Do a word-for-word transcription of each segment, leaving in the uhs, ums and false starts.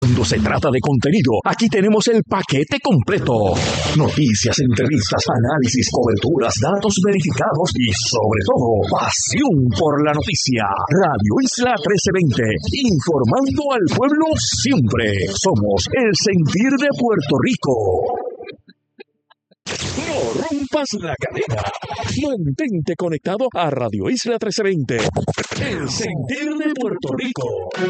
Cuando se trata de contenido, aquí tenemos el paquete completo. Noticias, entrevistas, análisis, coberturas, datos verificados y, sobre todo, pasión por la noticia. Radio Isla trece veinte, informando al pueblo siempre. Somos el sentir de Puerto Rico. No rompas la cadena. Mantente conectado a Radio Isla trece veinte, el sentir de Puerto Rico.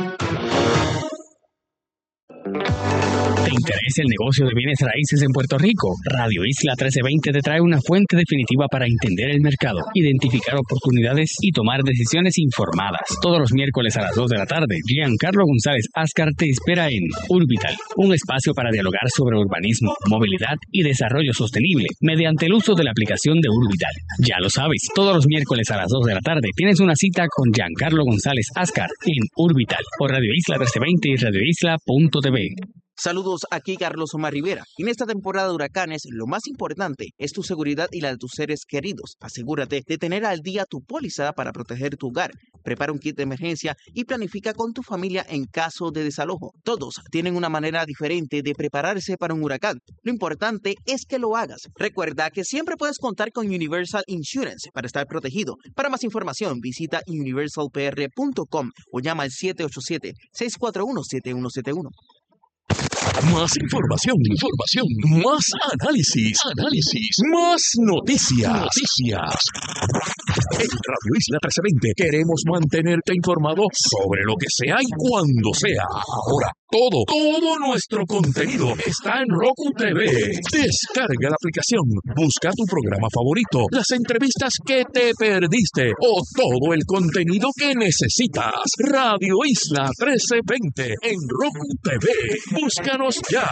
¿Te interesa el negocio de bienes raíces en Puerto Rico? Radio Isla trece veinte te trae una fuente definitiva para entender el mercado, identificar oportunidades y tomar decisiones informadas. Todos los miércoles a las dos de la tarde, Giancarlo González Ascar te espera en Urbital, un espacio para dialogar sobre urbanismo, movilidad y desarrollo sostenible mediante el uso de la aplicación de Urbital. Ya lo sabes, todos los miércoles a las dos de la tarde tienes una cita con Giancarlo González Ascar en Urbital por Radio Isla trece veinte y radio isla punto t v. Saludos, aquí Carlos Omar Rivera. En esta temporada de huracanes, lo más importante es tu seguridad y la de tus seres queridos. Asegúrate de tener al día tu póliza para proteger tu hogar. Prepara un kit de emergencia y planifica con tu familia en caso de desalojo. Todos tienen una manera diferente de prepararse para un huracán. Lo importante es que lo hagas. Recuerda que siempre puedes contar con Universal Insurance para estar protegido. Para más información, visita universal p r punto com o llama al siete ocho siete, seis cuatro uno, siete uno siete uno. Más información, información, más análisis, análisis, más noticias, noticias. En Radio Isla trece veinte queremos mantenerte informado sobre lo que sea y cuando sea. Ahora, todo, todo nuestro contenido está en Roku T V. Descarga la aplicación, busca tu programa favorito, las entrevistas que te perdiste o todo el contenido que necesitas. Radio Isla trece veinte en Roku T V. Búscanos ya.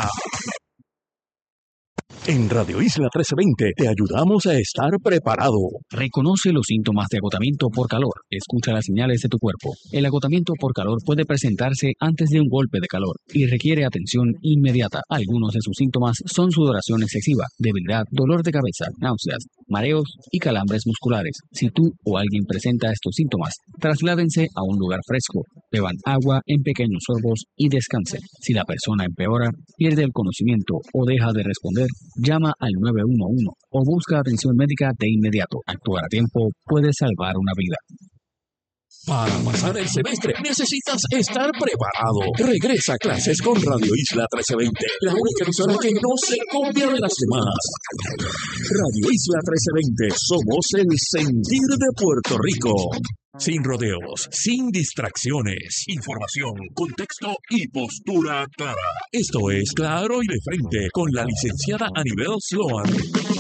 En Radio Isla trece veinte te ayudamos a estar preparado. Reconoce los síntomas de agotamiento por calor. Escucha las señales de tu cuerpo. El agotamiento por calor puede presentarse antes de un golpe de calor y requiere atención inmediata. Algunos de sus síntomas son sudoración excesiva, debilidad, dolor de cabeza, náuseas, mareos y calambres musculares. Si tú o alguien presenta estos síntomas, trasládense a un lugar fresco, beban agua en pequeños sorbos y descansen. Si la persona empeora, pierde el conocimiento o deja de responder, llama al nueve uno uno o busca atención médica de inmediato. Actuar a tiempo puede salvar una vida. Para pasar el semestre necesitas estar preparado. Regresa a clases con Radio Isla trece veinte, la única emisora que no se copia de las demás. Radio Isla trece veinte, somos el sentir de Puerto Rico. Sin rodeos, sin distracciones, información, contexto y postura clara. Esto es Claro y de Frente con la licenciada Anibel Sloan.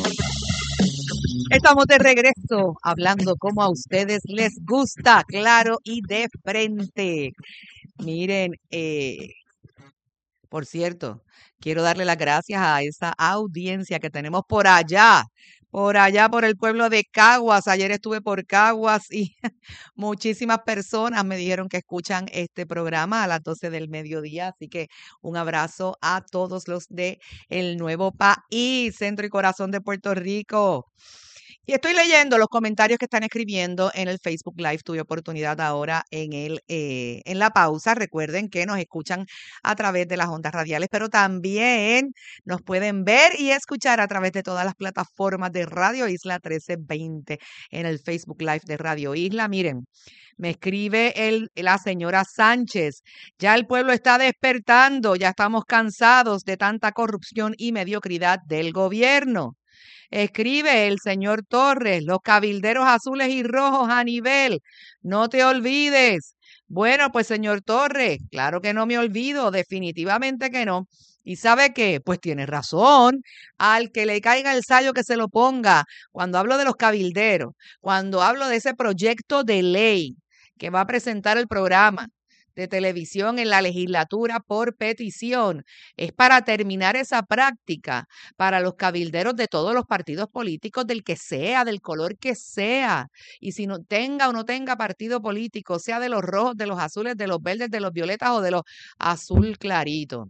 Estamos de regreso hablando como a ustedes les gusta, claro y de frente. Miren, eh, por cierto, quiero darle las gracias a esa audiencia que tenemos por allá, por allá por el pueblo de Caguas. Ayer estuve por Caguas y muchísimas personas me dijeron que escuchan este programa a las doce del mediodía, así que un abrazo a todos los de El Nuevo País, centro y corazón de Puerto Rico. Y estoy leyendo los comentarios que están escribiendo en el Facebook Live. Tuve oportunidad ahora en, el, eh, en la pausa. Recuerden que nos escuchan a través de las ondas radiales, pero también nos pueden ver y escuchar a través de todas las plataformas de Radio Isla trece veinte en el Facebook Live de Radio Isla. Miren, me escribe el, la señora Sánchez. Ya el pueblo está despertando. Ya estamos cansados de tanta corrupción y mediocridad del gobierno. Escribe el señor Torres, los cabilderos azules y rojos a nivel, no te olvides. Bueno, pues señor Torres, claro que no me olvido, definitivamente que no. ¿Y sabe qué? Pues tiene razón. Al que le caiga el sayo que se lo ponga. Cuando hablo de los cabilderos, cuando hablo de ese proyecto de ley que va a presentar el programa de televisión en la legislatura por petición, es para terminar esa práctica para los cabilderos de todos los partidos políticos, del que sea, del color que sea, y si no tenga o no tenga partido político, sea de los rojos, de los azules, de los verdes, de los violetas o de los azul clarito.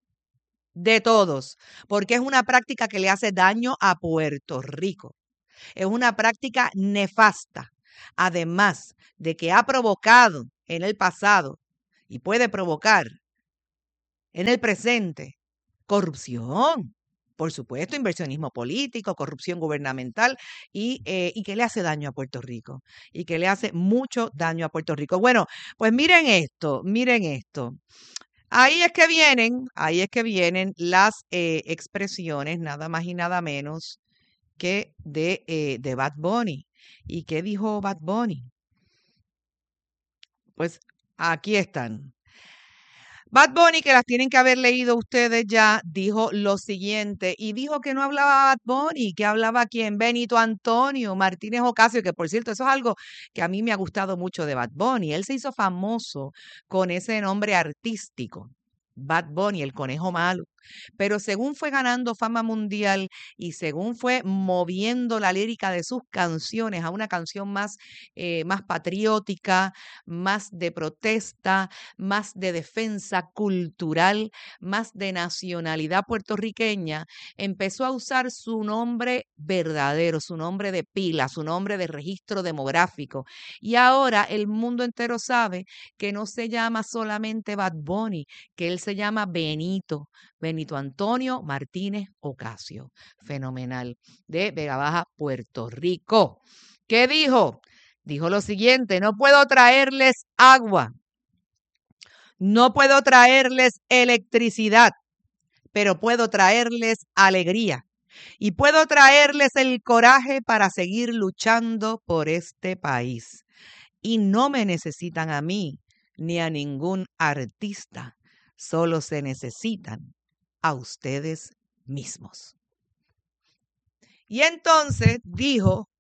De todos, porque es una práctica que le hace daño a Puerto Rico. Es una práctica nefasta, además de que ha provocado en el pasado y puede provocar en el presente? Corrupción. Por supuesto, inversionismo político, corrupción gubernamental y, eh, y que le hace daño a Puerto Rico y que le hace mucho daño a Puerto Rico. Bueno, pues miren esto, miren esto. Ahí es que vienen, ahí es que vienen las eh, expresiones, nada más y nada menos que de, eh, de Bad Bunny. ¿Y qué dijo Bad Bunny? Pues aquí están. Bad Bunny, que las tienen que haber leído ustedes ya, dijo lo siguiente, y dijo que no hablaba Bad Bunny, que hablaba quién, Benito Antonio Martínez Ocasio, que por cierto, eso es algo que a mí me ha gustado mucho de Bad Bunny. Él se hizo famoso con ese nombre artístico, Bad Bunny, el conejo malo. Pero según fue ganando fama mundial y según fue moviendo la lírica de sus canciones a una canción más, eh, más patriótica, más de protesta, más de defensa cultural, más de nacionalidad puertorriqueña, empezó a usar su nombre verdadero, su nombre de pila, su nombre de registro demográfico. Y ahora el mundo entero sabe que no se llama solamente Bad Bunny, que él se llama Benito. Benito Antonio Martínez Ocasio, fenomenal, de Vega Baja, Puerto Rico. ¿Qué dijo? Dijo lo siguiente, no puedo traerles agua, no puedo traerles electricidad, pero puedo traerles alegría y puedo traerles el coraje para seguir luchando por este país. Y no me necesitan a mí ni a ningún artista, solo se necesitan a ustedes mismos. Y entonces dijo,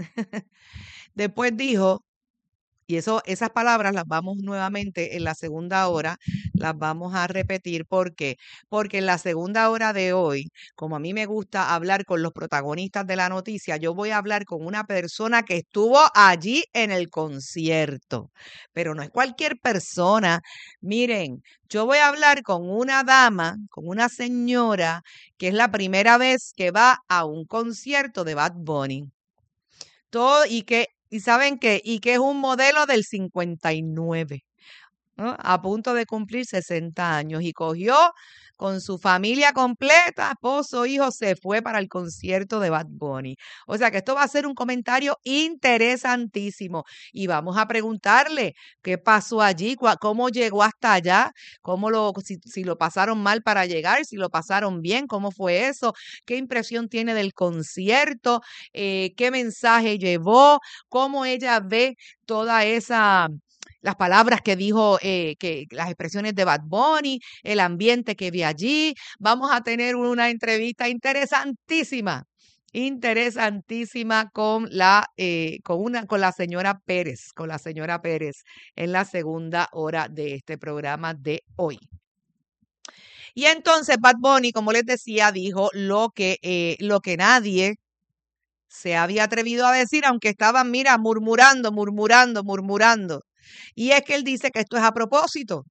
después dijo, y eso, esas palabras las vamos nuevamente en la segunda hora, las vamos a repetir. ¿Por qué? Porque en la segunda hora de hoy, como a mí me gusta hablar con los protagonistas de la noticia, yo voy a hablar con una persona que estuvo allí en el concierto. Pero no es cualquier persona. Miren, yo voy a hablar con una dama, con una señora, que es la primera vez que va a un concierto de Bad Bunny. Todo, y que ¿Y saben qué? Y que es un modelo del cincuenta y nueve, ¿no? A punto de cumplir sesenta años. Y cogió con su familia completa, esposo, hijo, se fue para el concierto de Bad Bunny. O sea que esto va a ser un comentario interesantísimo. Y vamos a preguntarle qué pasó allí, cómo llegó hasta allá, cómo lo, si, si lo pasaron mal para llegar, si lo pasaron bien, cómo fue eso, qué impresión tiene del concierto, eh, qué mensaje llevó, cómo ella ve toda esa... las palabras que dijo, eh, que las expresiones de Bad Bunny, el ambiente que vi allí. Vamos a tener una entrevista interesantísima, interesantísima con la, eh, con una, con la señora Pérez, con la señora Pérez en la segunda hora de este programa de hoy. Y entonces Bad Bunny, como les decía, dijo lo que, eh, lo que nadie se había atrevido a decir, aunque estaban, mira, murmurando, murmurando, murmurando. Y es que él dice que esto es a propósito,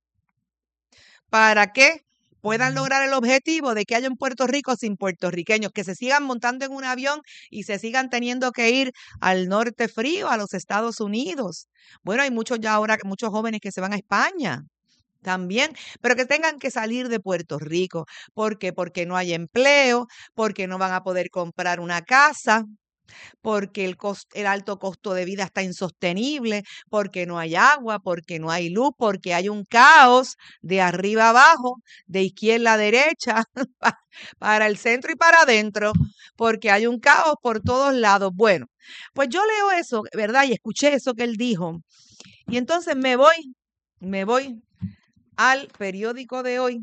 para que puedan lograr el objetivo de que haya un Puerto Rico sin puertorriqueños, que se sigan montando en un avión y se sigan teniendo que ir al norte frío, a los Estados Unidos. Bueno, hay muchos ya ahora, muchos jóvenes que se van a España también, pero que tengan que salir de Puerto Rico. ¿Por qué? Porque no hay empleo, porque no van a poder comprar una casa, porque el, cost, el alto costo de vida está insostenible, porque no hay agua, porque no hay luz, porque hay un caos de arriba abajo, de izquierda a derecha, para el centro y para adentro, porque hay un caos por todos lados. Bueno, pues yo leo eso, ¿verdad? Y escuché eso que él dijo. Y entonces me voy, me voy al periódico de hoy.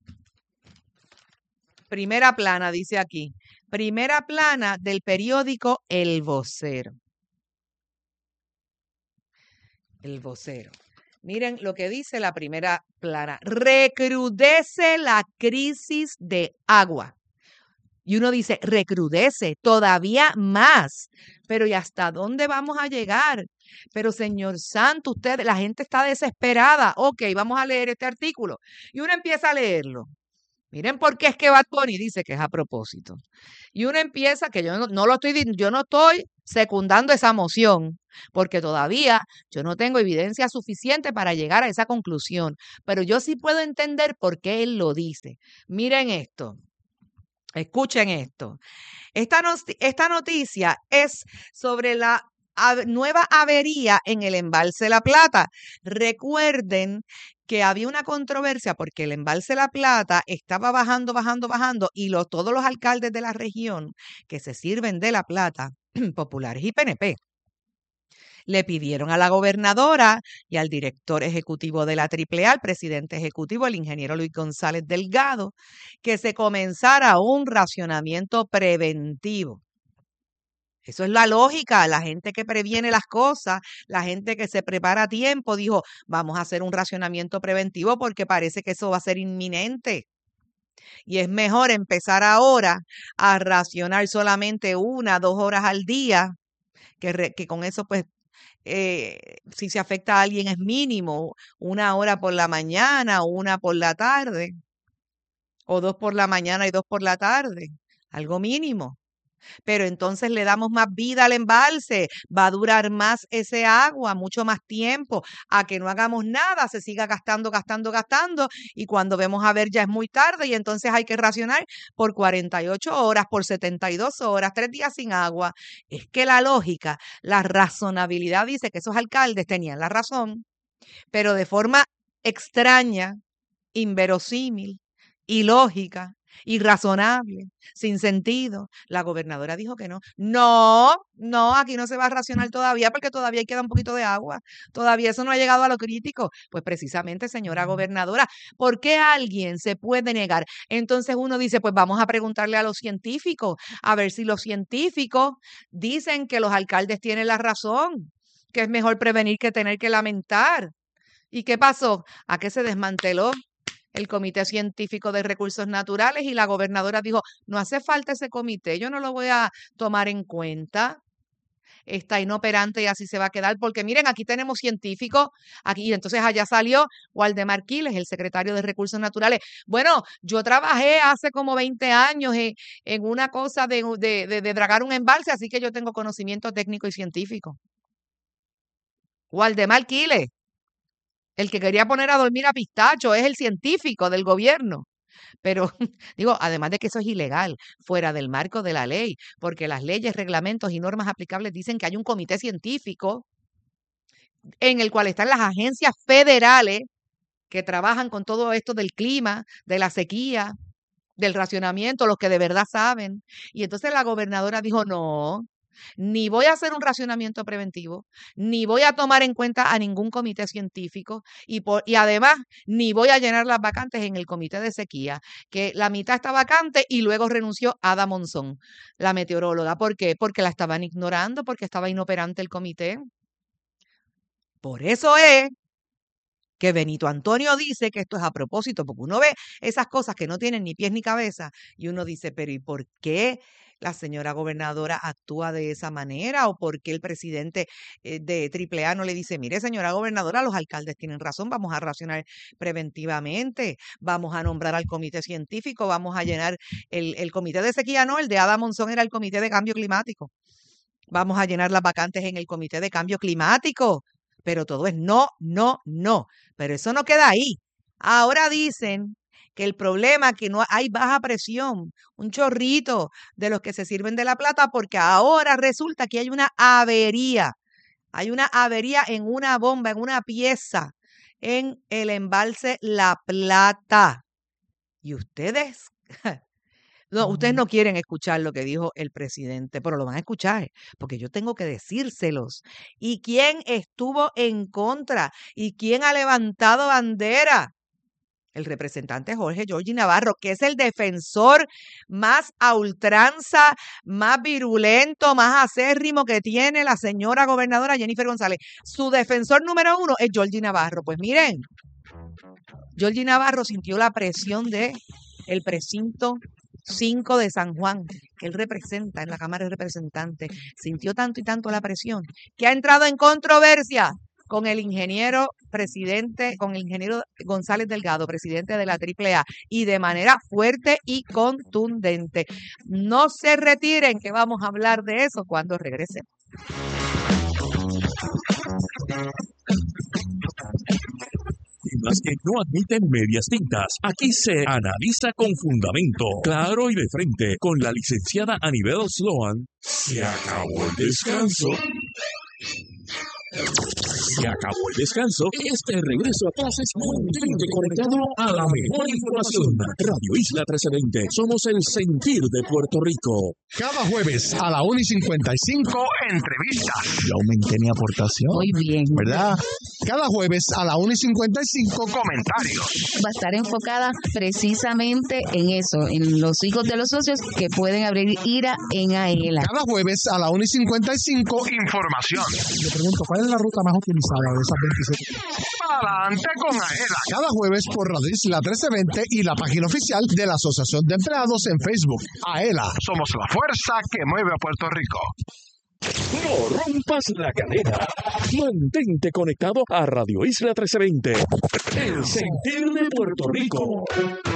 Primera plana, dice aquí. Primera plana del periódico El Vocero. El Vocero. Miren lo que dice la primera plana. Recrudece la crisis de agua. Y uno dice, recrudece todavía más. Pero ¿y hasta dónde vamos a llegar? Pero señor santo, usted, la gente está desesperada. Ok, vamos a leer este artículo. Y uno empieza a leerlo. Miren por qué es que Bad Bunny dice que es a propósito. Y uno empieza, que yo no, no lo estoy, yo no estoy secundando esa moción, porque todavía yo no tengo evidencia suficiente para llegar a esa conclusión, pero yo sí puedo entender por qué él lo dice. Miren esto, escuchen esto. Esta, no, esta noticia es sobre la a, nueva avería en el embalse La Plata. Recuerden que había una controversia porque el embalse La Plata estaba bajando, bajando, bajando y los, todos los alcaldes de la región que se sirven de La Plata, populares y P N P, le pidieron a la gobernadora y al director ejecutivo de la Triple A, al presidente ejecutivo, el ingeniero Luis González Delgado, que se comenzara un racionamiento preventivo. Eso es la lógica, la gente que previene las cosas, la gente que se prepara a tiempo, dijo, vamos a hacer un racionamiento preventivo porque parece que eso va a ser inminente. Y es mejor empezar ahora a racionar solamente una, dos horas al día, que, re, que con eso pues Eh, si se afecta a alguien es mínimo, una hora por la mañana, una por la tarde, o dos por la mañana y dos por la tarde, algo mínimo. Pero entonces le damos más vida al embalse, va a durar más ese agua, mucho más tiempo, a que no hagamos nada, se siga gastando, gastando, gastando, y cuando vemos a ver ya es muy tarde y entonces hay que racionar por cuarenta y ocho horas, por setenta y dos horas, tres días sin agua. Es que la lógica, la razonabilidad dice que esos alcaldes tenían la razón, pero de forma extraña, inverosímil, ilógica, irrazonable, sin sentido. La gobernadora dijo que no. No, no, aquí no se va a racionar todavía porque todavía queda un poquito de agua. Todavía eso no ha llegado a lo crítico. Pues precisamente, señora gobernadora, ¿por qué alguien se puede negar? Entonces uno dice, pues vamos a preguntarle a los científicos, a ver si los científicos dicen que los alcaldes tienen la razón, que es mejor prevenir que tener que lamentar. ¿Y qué pasó? ¿A qué se desmanteló el Comité Científico de Recursos Naturales y la gobernadora dijo, no hace falta ese comité, yo no lo voy a tomar en cuenta, está inoperante y así se va a quedar, porque miren, aquí tenemos científicos, aquí, y entonces allá salió Waldemar Quiles, el secretario de Recursos Naturales. Bueno, yo trabajé hace como veinte años en, en una cosa de, de, de, de dragar un embalse, así que yo tengo conocimiento técnico y científico. Waldemar Quiles. El que quería poner a dormir a Pistacho es el científico del gobierno. Pero digo, además de que eso es ilegal, fuera del marco de la ley, porque las leyes, reglamentos y normas aplicables dicen que hay un comité científico en el cual están las agencias federales que trabajan con todo esto del clima, de la sequía, del racionamiento, los que de verdad saben. Y entonces la gobernadora dijo, no, ni voy a hacer un racionamiento preventivo, ni voy a tomar en cuenta a ningún comité científico y, por, y además ni voy a llenar las vacantes en el comité de sequía, que la mitad está vacante y luego renunció Ada Monzón, la meteoróloga. ¿Por qué? Porque la estaban ignorando, porque estaba inoperante el comité. Por eso es que Benito Antonio dice que esto es a propósito, porque uno ve esas cosas que no tienen ni pies ni cabeza y uno dice, pero ¿y por qué la señora gobernadora actúa de esa manera? ¿O por qué el presidente eh, de Triple A no le dice, mire señora gobernadora, los alcaldes tienen razón, vamos a racionar preventivamente, vamos a nombrar al comité científico, vamos a llenar el, el comité de sequía, no, el de Ada Monzón era el comité de cambio climático, vamos a llenar las vacantes en el comité de cambio climático? Pero todo es no, no, no. Pero eso no queda ahí. Ahora dicen que el problema es que no hay baja presión, un chorrito de los que se sirven de La Plata, porque ahora resulta que hay una avería. Hay una avería en una bomba, en una pieza, en el embalse La Plata. Y ustedes... No, ustedes no quieren escuchar lo que dijo el presidente, pero lo van a escuchar, porque yo tengo que decírselos. ¿Y quién estuvo en contra? ¿Y quién ha levantado bandera? El representante Jorge Georgie Navarro, que es el defensor más a ultranza, más virulento, más acérrimo que tiene la señora gobernadora Jennifer González. Su defensor número uno es Georgie Navarro. Pues miren, Georgie Navarro sintió la presión de el precinto cinco de San Juan, que él representa en la Cámara de Representantes, sintió tanto y tanto la presión, que ha entrado en controversia con el ingeniero presidente, con el ingeniero González Delgado, presidente de la triple A, y de manera fuerte y contundente. No se retiren, que vamos a hablar de eso cuando regresemos. Temas que no admiten medias tintas. Aquí se analiza con fundamento, claro y de frente, con la licenciada Anibel Sloan. Se acabó el descanso. Se acabó el descanso. Este regreso a clases mantente conectado a la mejor información. Radio Isla trece veinte. Somos el sentir de Puerto Rico. Cada jueves a la una y cincuenta y cinco, entrevistas. Yo aumenté mi aportación. Muy bien. ¿Verdad? Cada jueves a la una y cincuenta y cinco, comentarios. Va a estar enfocada precisamente en eso, en los hijos de los socios que pueden abrir IRA en AELA. Cada jueves a la una y cincuenta y cinco, información. Le pregunto, ¿cuál es la ruta más utilizada de esas veintisiete? Adelante con AELA. Cada jueves por Radio Isla trece veinte y la página oficial de la Asociación de Empleados en Facebook. AELA, somos la fuerza que mueve a Puerto Rico. No rompas la cadena. Mantente conectado a Radio Isla trece veinte. El sentir de Puerto Rico.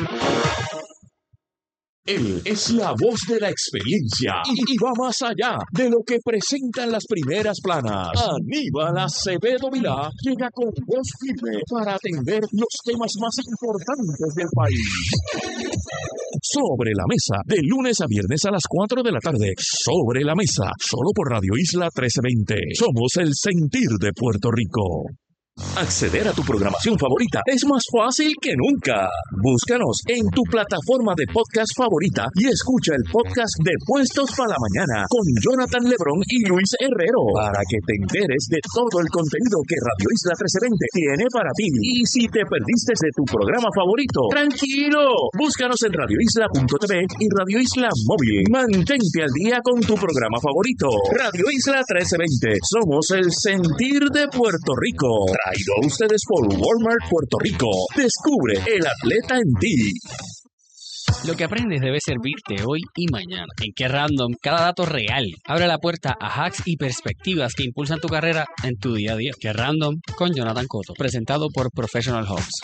Él es la voz de la experiencia y, y va más allá de lo que presentan las primeras planas. Aníbal Acevedo Vilá llega con voz firme para atender los temas más importantes del país. Sobre la mesa, de lunes a viernes a las cuatro de la tarde. Sobre la mesa, solo por Radio Isla trece veinte. Somos el sentir de Puerto Rico. Acceder a tu programación favorita es más fácil que nunca. Búscanos en tu plataforma de podcast favorita y escucha el podcast de Puestos para la Mañana con Jonathan Lebrón y Luis Herrero para que te enteres de todo el contenido que Radio Isla trece veinte tiene para ti. Y si te perdiste de tu programa favorito, tranquilo, búscanos en radio isla punto t v y Radio Isla Móvil. Mantente al día con tu programa favorito. Radio Isla trece veinte, somos el sentir de Puerto Rico. Traído a ustedes por Walmart Puerto Rico. Descubre el atleta en ti. Lo que aprendes debe servirte hoy y mañana. En Qué Random, cada dato real abre la puerta a hacks y perspectivas que impulsan tu carrera en tu día a día. Qué Random con Jonathan Cotto, presentado por Professional Hubs.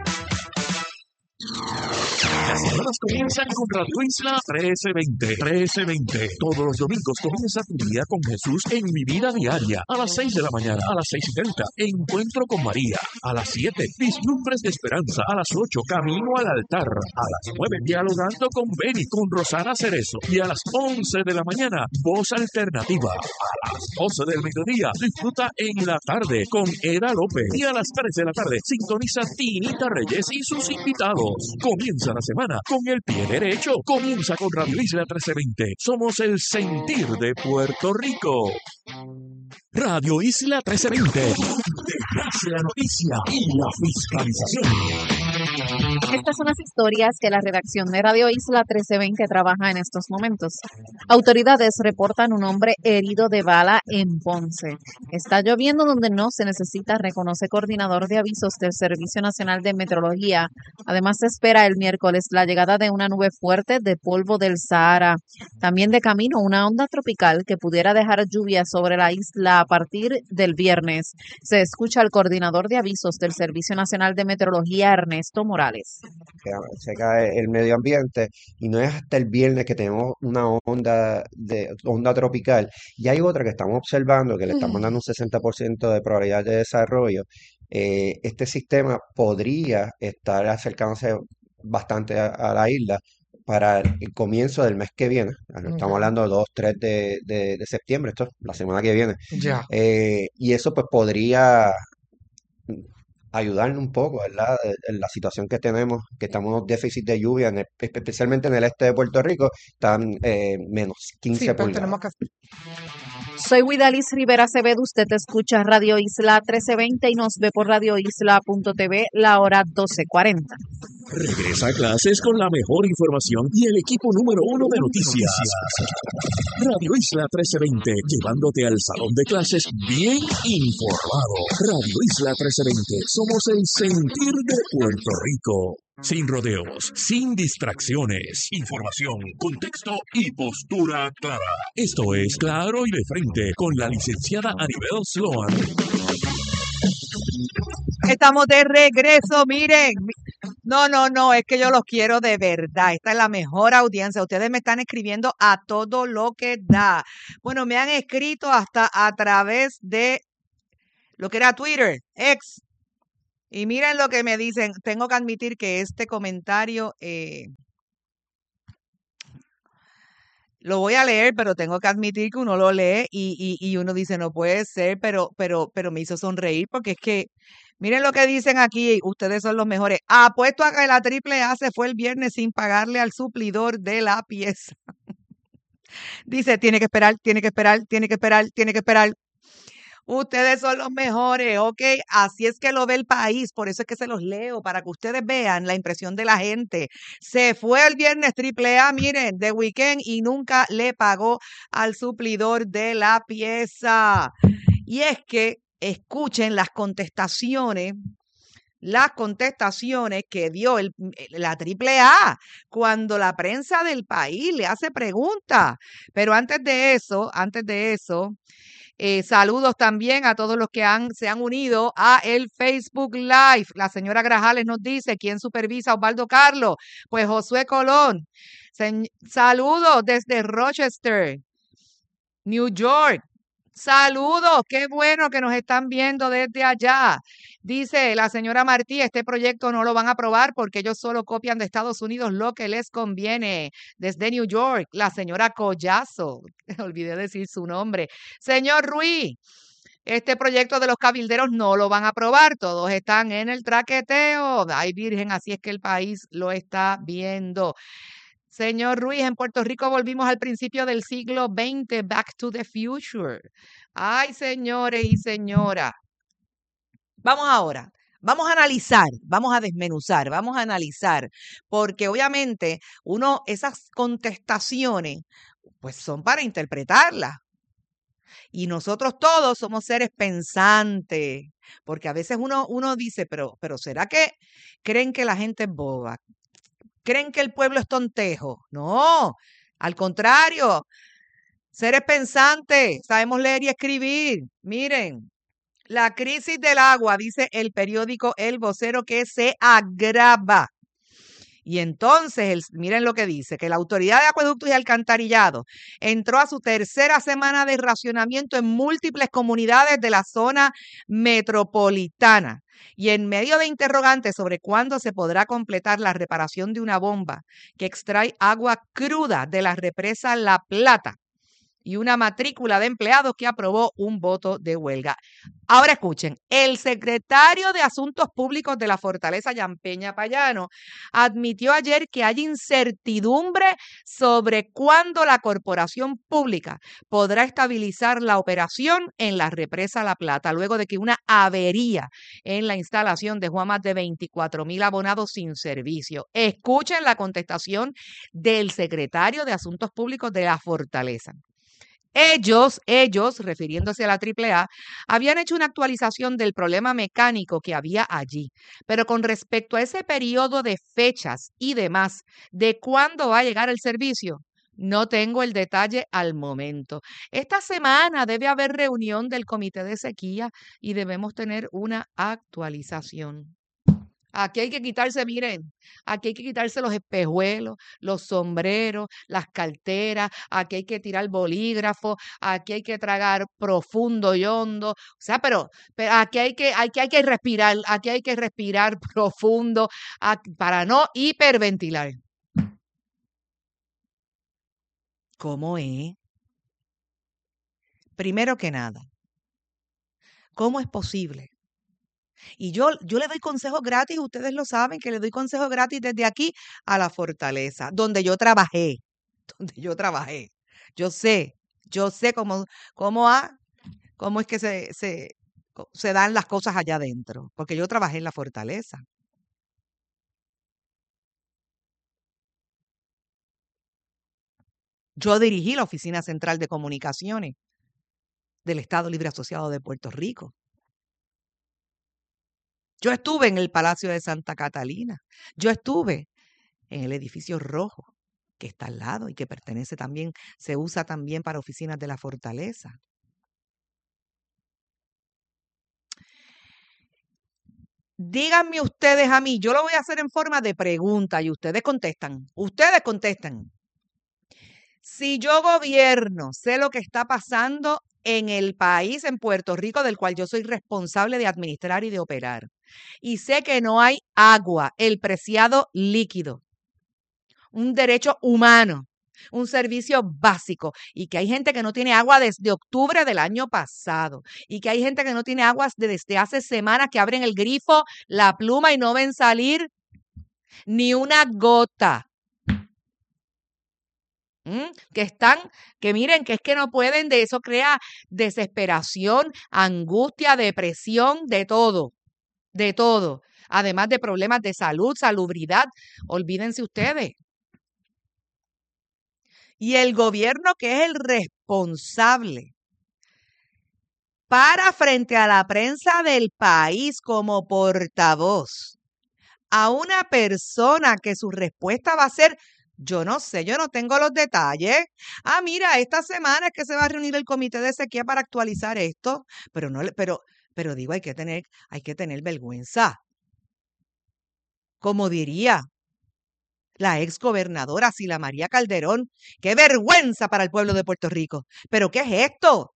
Las semanas comienzan con Radio Isla trece veinte. trece veinte. Todos los domingos comienza tu día con Jesús en Mi Vida Diaria. A las seis de la mañana, a las seis y treinta, Encuentro con María. A las siete, Vislumbres de Esperanza. A las ocho, Camino al Altar. A las nueve, Dialogando con Beni, con Rosana Cerezo. Y a las once de la mañana, Voz Alternativa. A las doce del mediodía, disfruta En la Tarde con Eda López. Y a las tres de la tarde, sintoniza Tinita Reyes y sus invitados. Comienza la semana con el pie derecho. Comienza con Radio Isla trece veinte. Somos el sentir de Puerto Rico. Radio Isla trece veinte. La noticia y la fiscalización. Estas son las historias que la redacción de Radio Isla trece veinte trabaja en estos momentos. Autoridades reportan un hombre herido de bala en Ponce. Está lloviendo donde no se necesita, reconoce coordinador de avisos del Servicio Nacional de Meteorología. Además, se espera el miércoles la llegada de una nube fuerte de polvo del Sahara. También de camino una onda tropical que pudiera dejar lluvia sobre la isla a partir del viernes. Se escucha al coordinador de avisos del Servicio Nacional de Meteorología, Ernesto Morales. Se cae el medio ambiente y no es hasta el viernes que tenemos una onda de onda tropical. Y hay otra que estamos observando que le estamos dando un sesenta por ciento de probabilidad de desarrollo. Eh, este sistema podría estar acercándose bastante a, a la isla para el comienzo del mes que viene. Estamos Ujú. hablando de dos, tres de, de, de septiembre, esto es la semana que viene. Ya. Eh, y eso pues podría ayudarnos un poco, ¿verdad? En la situación que tenemos, que estamos en un déficit de lluvia, en el- especialmente en el este de Puerto Rico, están eh, menos Sí, quince pero pulgadas. tenemos que Soy Widalis Rivera Acevedo, usted escucha Radio Isla trece veinte y nos ve por radio isla punto t v, la hora doce cuarenta. Regresa a clases con la mejor información y el equipo número uno de noticias. Radio Isla trece veinte, llevándote al salón de clases bien informado. Radio Isla trece veinte, somos el sentir de Puerto Rico. Sin rodeos, sin distracciones, información, contexto y postura clara. Esto es Claro y de Frente con la licenciada Anibel Sloan. Estamos de regreso, miren. No, no, no, es que yo los quiero de verdad. Esta es la mejor audiencia. Ustedes me están escribiendo a todo lo que da. Bueno, me han escrito hasta a través de lo que era Twitter, X. Y miren lo que me dicen. Tengo que admitir que este comentario eh, lo voy a leer, pero tengo que admitir que uno lo lee y, y, y uno dice, no puede ser, pero, pero, pero me hizo sonreír porque es que, miren lo que dicen aquí, ustedes son los mejores. Apuesto a que la triple A se fue el viernes sin pagarle al suplidor de la pieza. Dice, tiene que esperar, tiene que esperar, tiene que esperar, tiene que esperar. Ustedes son los mejores, ¿ok? Así es que lo ve el país, por eso es que se los leo, para que ustedes vean la impresión de la gente. Se fue el viernes triple A, miren, de weekend y nunca le pagó al suplidor de la pieza. Y es que escuchen las contestaciones, las contestaciones que dio el, la triple A cuando la prensa del país le hace preguntas. Pero antes de eso, antes de eso... Eh, saludos también a todos los que han, se han unido a el Facebook Live. La señora Grajales nos dice, ¿quién supervisa a Osvaldo Carlos? Pues Josué Colón. Se, saludos desde Rochester, New York. Saludos, qué bueno que nos están viendo desde allá. Dice la señora Martí, este proyecto no lo van a aprobar porque ellos solo copian de Estados Unidos lo que les conviene. Desde New York, la señora Collazo, olvidé decir su nombre. Señor Ruiz, este proyecto de los cabilderos no lo van a aprobar, todos están en el traqueteo. Ay, virgen, así es que el país lo está viendo. Señor Ruiz, en Puerto Rico volvimos al principio del siglo veinte, Back to the Future. Ay, señores y señoras. Vamos ahora, vamos a analizar, vamos a desmenuzar, vamos a analizar, porque obviamente uno, esas contestaciones, pues son para interpretarlas. Y nosotros todos somos seres pensantes, porque a veces uno, uno dice, pero, pero ¿será que creen que la gente es boba? ¿Creen que el pueblo es tontejo? No, al contrario, seres pensantes, sabemos leer y escribir. Miren, la crisis del agua, dice el periódico El Vocero, que se agrava. Y entonces, el, miren lo que dice, que la Autoridad de Acueductos y Alcantarillado entró a su tercera semana de racionamiento en múltiples comunidades de la zona metropolitana. Y en medio de interrogantes sobre cuándo se podrá completar la reparación de una bomba que extrae agua cruda de la represa La Plata y una matrícula de empleados que aprobó un voto de huelga. Ahora escuchen, el secretario de Asuntos Públicos de la Fortaleza, Yampeña Payano, admitió ayer que hay incertidumbre sobre cuándo la corporación pública podrá estabilizar la operación en la represa La Plata, luego de que una avería en la instalación dejó a más de veinticuatro mil abonados sin servicio. Escuchen la contestación del secretario de Asuntos Públicos de la Fortaleza. Ellos, ellos, refiriéndose a la triple A, habían hecho una actualización del problema mecánico que había allí. Pero con respecto a ese periodo de fechas y demás, de cuándo va a llegar el servicio, no tengo el detalle al momento. Esta semana debe haber reunión del Comité de Sequía y debemos tener una actualización. Aquí hay que quitarse, miren, aquí hay que quitarse los espejuelos, los sombreros, las carteras, aquí hay que tirar bolígrafo, aquí hay que tragar profundo y hondo, o sea, pero, pero aquí hay que, aquí hay que respirar, aquí hay que respirar profundo aquí, para no hiperventilar. ¿Cómo es? Primero que nada, ¿cómo es posible? Y yo, yo le doy consejos gratis, ustedes lo saben, que le doy consejos gratis desde aquí a la Fortaleza, donde yo trabajé, donde yo trabajé. Yo sé, yo sé cómo, cómo, ha, cómo es que se, se, se dan las cosas allá adentro, porque yo trabajé en la Fortaleza. Yo dirigí la Oficina Central de Comunicaciones del Estado Libre Asociado de Puerto Rico. Yo estuve en el Palacio de Santa Catalina. Yo estuve en el edificio rojo que está al lado y que pertenece también, se usa también para oficinas de la Fortaleza. díganme ustedes a mí, yo lo voy a hacer en forma de pregunta y ustedes contestan. Ustedes contestan. Si yo gobierno, sé lo que está pasando en el país, en Puerto Rico, del cual yo soy responsable de administrar y de operar, y sé que no hay agua, el preciado líquido, un derecho humano, un servicio básico, y que hay gente que no tiene agua desde octubre del año pasado, y que hay gente que no tiene agua desde hace semanas, que abren el grifo, la pluma y no ven salir ni una gota. ¿Mm? Que están, que miren, que es que no pueden, de eso crea desesperación, angustia, depresión, de todo, de todo. Además de problemas de salud, salubridad, olvídense ustedes. Y el gobierno, que es el responsable, para frente a la prensa del país como portavoz a una persona que su respuesta va a ser: yo no sé, yo no tengo los detalles. Ah, mira, esta semana es que se va a reunir el comité de sequía para actualizar esto, pero no, le- pero, pero digo, hay que tener, hay que tener vergüenza. Como diría la ex gobernadora Sila María Calderón, qué vergüenza para el pueblo de Puerto Rico. ¿Pero qué es esto?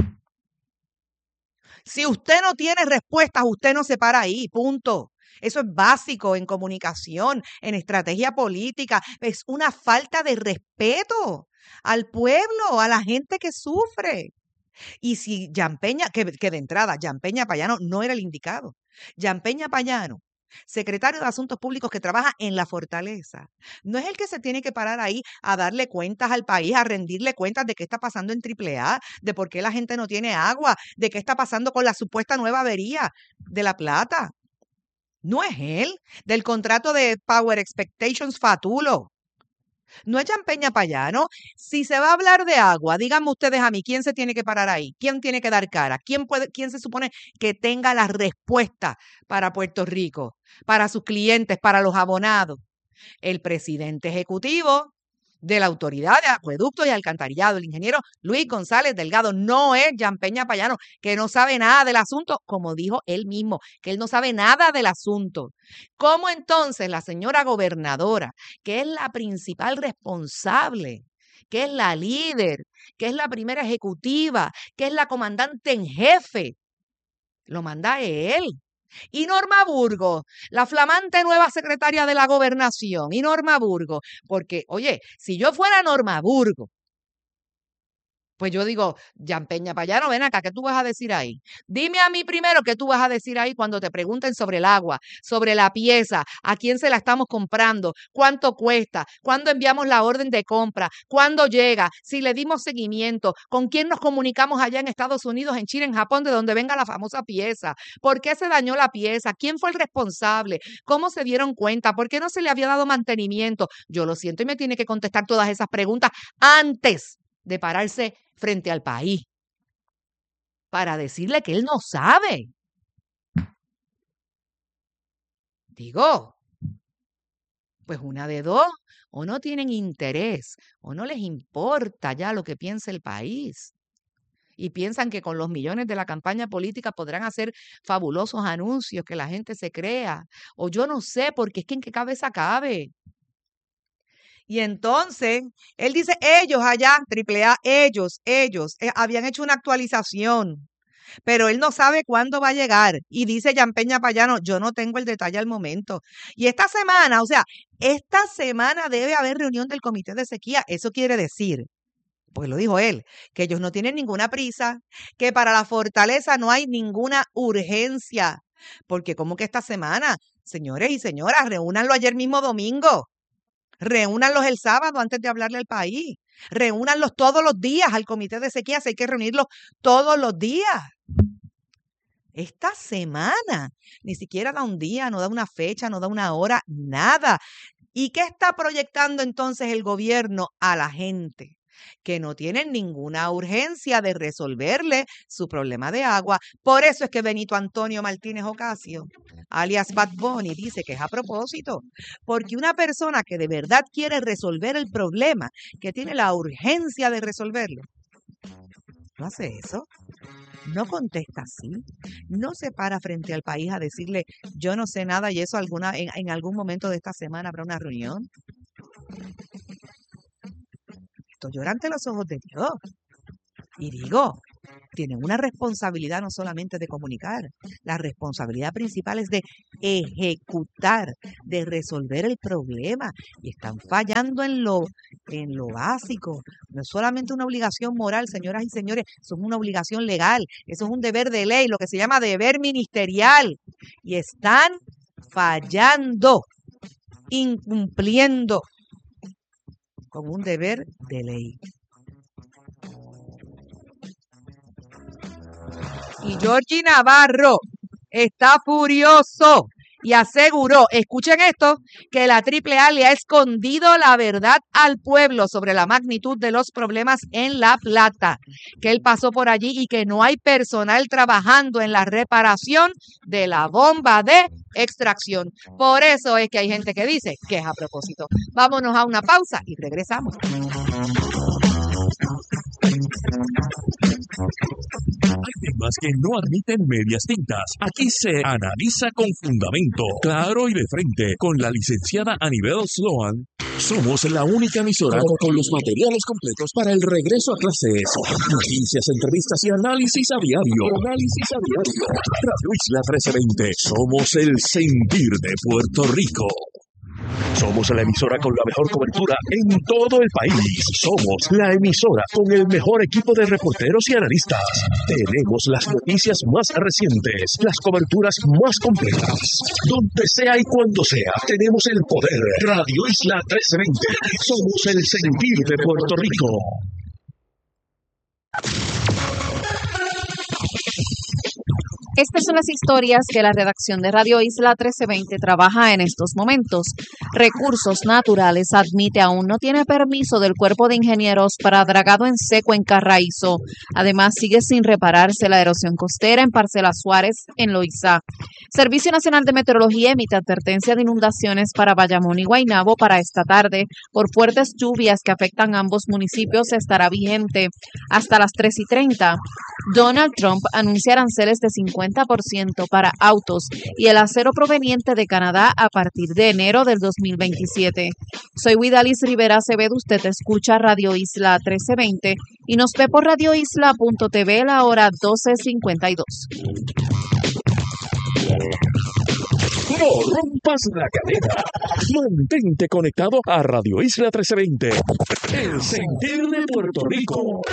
Si usted no tiene respuestas, usted no se para ahí, punto. Eso es básico en comunicación, en estrategia política. Es una falta de respeto al pueblo, a la gente que sufre. Y si Jan Peña, que, que de entrada, Jan Peña Payano no era el indicado. Jan Peña Payano, secretario de Asuntos Públicos que trabaja en la Fortaleza, no es el que se tiene que parar ahí a darle cuentas al país, a rendirle cuentas de qué está pasando en Triple A, de por qué la gente no tiene agua, de qué está pasando con la supuesta nueva avería de La Plata. No es él, del contrato de Power Expectations Fatulo. No es Jan Peña Payano. Si se va a hablar de agua, díganme ustedes a mí, ¿quién se tiene que parar ahí? ¿Quién tiene que dar cara? ¿Quién puede, quién se supone que tenga la respuesta para Puerto Rico, para sus clientes, para los abonados? El presidente ejecutivo de la Autoridad de Acueductos y Alcantarillado, el ingeniero Luis González Delgado. No es Jan Peña Payano, que no sabe nada del asunto, como dijo él mismo, que él no sabe nada del asunto. ¿Cómo entonces la señora gobernadora, que es la principal responsable, que es la líder, que es la primera ejecutiva, que es la comandante en jefe, lo manda él? Y Norma Burgos, la flamante nueva secretaria de la Gobernación, y Norma Burgos, porque, oye, si yo fuera Norma Burgos, pues yo digo, Jan Peña Payano, ven acá, ¿qué tú vas a decir ahí? Dime a mí primero qué tú vas a decir ahí cuando te pregunten sobre el agua, sobre la pieza, a quién se la estamos comprando, cuánto cuesta, cuándo enviamos la orden de compra, cuándo llega, si le dimos seguimiento, con quién nos comunicamos allá en Estados Unidos, en China, en Japón, de donde venga la famosa pieza, por qué se dañó la pieza, quién fue el responsable, cómo se dieron cuenta, por qué no se le había dado mantenimiento. Yo lo siento y me tiene que contestar todas esas preguntas antes de pararse frente al país para decirle que él no sabe. Digo, pues una de dos, o no tienen interés, o no les importa ya lo que piensa el país, y piensan que con los millones de la campaña política podrán hacer fabulosos anuncios que la gente se crea, o yo no sé, porque es que en qué cabeza cabe. Y entonces, él dice, ellos allá, Triple A, ellos, ellos, eh, habían hecho una actualización, pero él no sabe cuándo va a llegar. Y dice Jan Peña Payano, yo no tengo el detalle al momento. Y esta semana, o sea, esta semana debe haber reunión del comité de sequía. Eso quiere decir, pues lo dijo él, que ellos no tienen ninguna prisa, que para la Fortaleza no hay ninguna urgencia. Porque como que esta semana, señores y señoras, reúnanlo ayer mismo domingo. Reúnanlos el sábado antes de hablarle al país. Reúnanlos todos los días al comité de sequía. Hay que reunirlos todos los días. Esta semana ni siquiera da un día, no da una fecha, no da una hora, nada. ¿Y qué está proyectando entonces el gobierno a la gente? Que no tienen ninguna urgencia de resolverle su problema de agua. Por eso es que Benito Antonio Martínez Ocasio, alias Bad Bunny, dice que es a propósito, porque una persona que de verdad quiere resolver el problema, que tiene la urgencia de resolverlo, no hace eso, no contesta así, no se para frente al país a decirle yo no sé nada y eso alguna en, en algún momento de esta semana habrá una reunión. Esto llora ante los ojos de Dios. Y digo, tienen una responsabilidad no solamente de comunicar, la responsabilidad principal es de ejecutar, de resolver el problema. Y están fallando en lo, en lo básico. No es solamente una obligación moral, señoras y señores, eso es una obligación legal, eso es un deber de ley, lo que se llama deber ministerial. Y están fallando, incumpliendo con un deber de ley. Y Georgie Navarro está furioso y aseguró, escuchen esto, que la Triple A le ha escondido la verdad al pueblo sobre la magnitud de los problemas en La Plata, que él pasó por allí y que no hay personal trabajando en la reparación de la bomba de extracción. Por eso es que hay gente que dice que es a propósito. Vámonos a una pausa y regresamos. Hay temas que no admiten medias tintas. Aquí se analiza con fundamento, claro y de frente, con la licenciada Anibel Sloan. Somos la única emisora con los materiales completos para el regreso a clases. Noticias, entrevistas y análisis a diario. Análisis a diario. Radio Isla trece veinte. Somos el sentir de Puerto Rico. Somos la emisora con la mejor cobertura en todo el país. Somos la emisora con el mejor equipo de reporteros y analistas. Tenemos las noticias más recientes, las coberturas más completas. Donde sea y cuando sea, tenemos el poder. Radio Isla trece veinte. Somos el sentir de Puerto Rico. Estas son las historias que la redacción de Radio Isla trece veinte trabaja en estos momentos. Recursos Naturales admite aún no tiene permiso del Cuerpo de Ingenieros para dragado en seco en Carraízo. Además, sigue sin repararse la erosión costera en Parcela Suárez, en Loíza. Servicio Nacional de Meteorología emite advertencia de inundaciones para Bayamón y Guaynabo para esta tarde por fuertes lluvias que afectan a ambos municipios. Estará vigente hasta las tres y treinta. Donald Trump anuncia aranceles de cincuenta por ciento para autos y el acero proveniente de Canadá a partir de enero del dos mil veintisiete. Soy Widalis Rivera Acevedo, usted escucha Radio Isla trece veinte y nos ve por radio isla punto t v a la hora doce cincuenta y dos. No rompas la cadena. Mantente conectado a Radio Isla trece veinte. El sentir de Puerto Rico.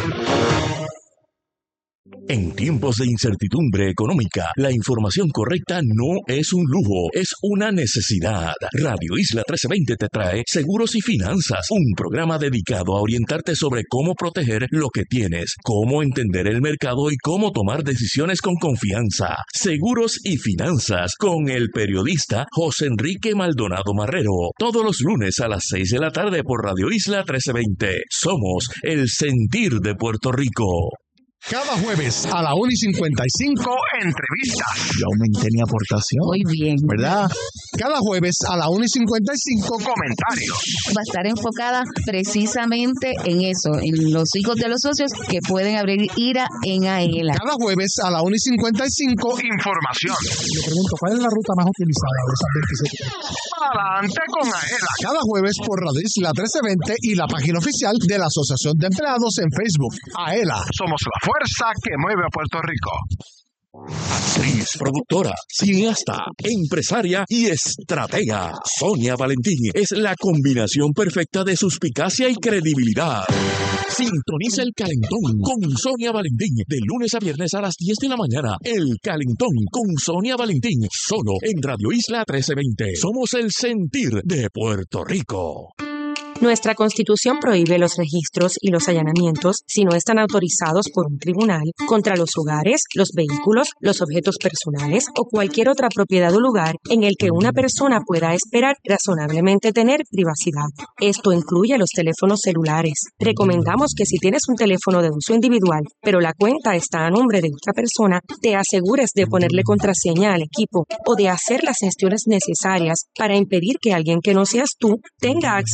En tiempos de incertidumbre económica, la información correcta no es un lujo, es una necesidad. Radio Isla trece veinte te trae Seguros y Finanzas, un programa dedicado a orientarte sobre cómo proteger lo que tienes, cómo entender el mercado y cómo tomar decisiones con confianza. Seguros y Finanzas con el periodista José Enrique Maldonado Marrero, todos los lunes a las seis de la tarde por Radio Isla trece veinte. Somos el sentir de Puerto Rico. Cada jueves a la una y cincuenta y cinco, entrevistas. Yo aumenté mi aportación. Muy bien. ¿Verdad? Cada jueves a la una y cincuenta y cinco, comentarios. Va a estar enfocada precisamente en eso, en los hijos de los socios que pueden abrir ira en AELA. Cada jueves a la una y cincuenta y cinco, información. Le pregunto, ¿cuál es la ruta más utilizada de esas veintisiete? Adelante con AELA. Cada jueves por Radio Isla trece veinte y la página oficial de la Asociación de Empleados en Facebook. AELA. Somos la fuerza que mueve a Puerto Rico. Actriz, productora, cineasta, empresaria y estratega. Sonia Valentín es la combinación perfecta de suspicacia y credibilidad. Sintoniza El Calentón con Sonia Valentín de lunes a viernes a las diez de la mañana. El Calentón con Sonia Valentín, solo en Radio Isla trece veinte. Somos el sentir de Puerto Rico. Nuestra Constitución prohíbe los registros y los allanamientos si no están autorizados por un tribunal contra los hogares, los vehículos, los objetos personales o cualquier otra propiedad o lugar en el que una persona pueda esperar razonablemente tener privacidad. Esto incluye los teléfonos celulares. Recomendamos que si tienes un teléfono de uso individual, pero la cuenta está a nombre de otra persona, te asegures de ponerle contraseña al equipo o de hacer las gestiones necesarias para impedir que alguien que no seas tú tenga acceso al teléfono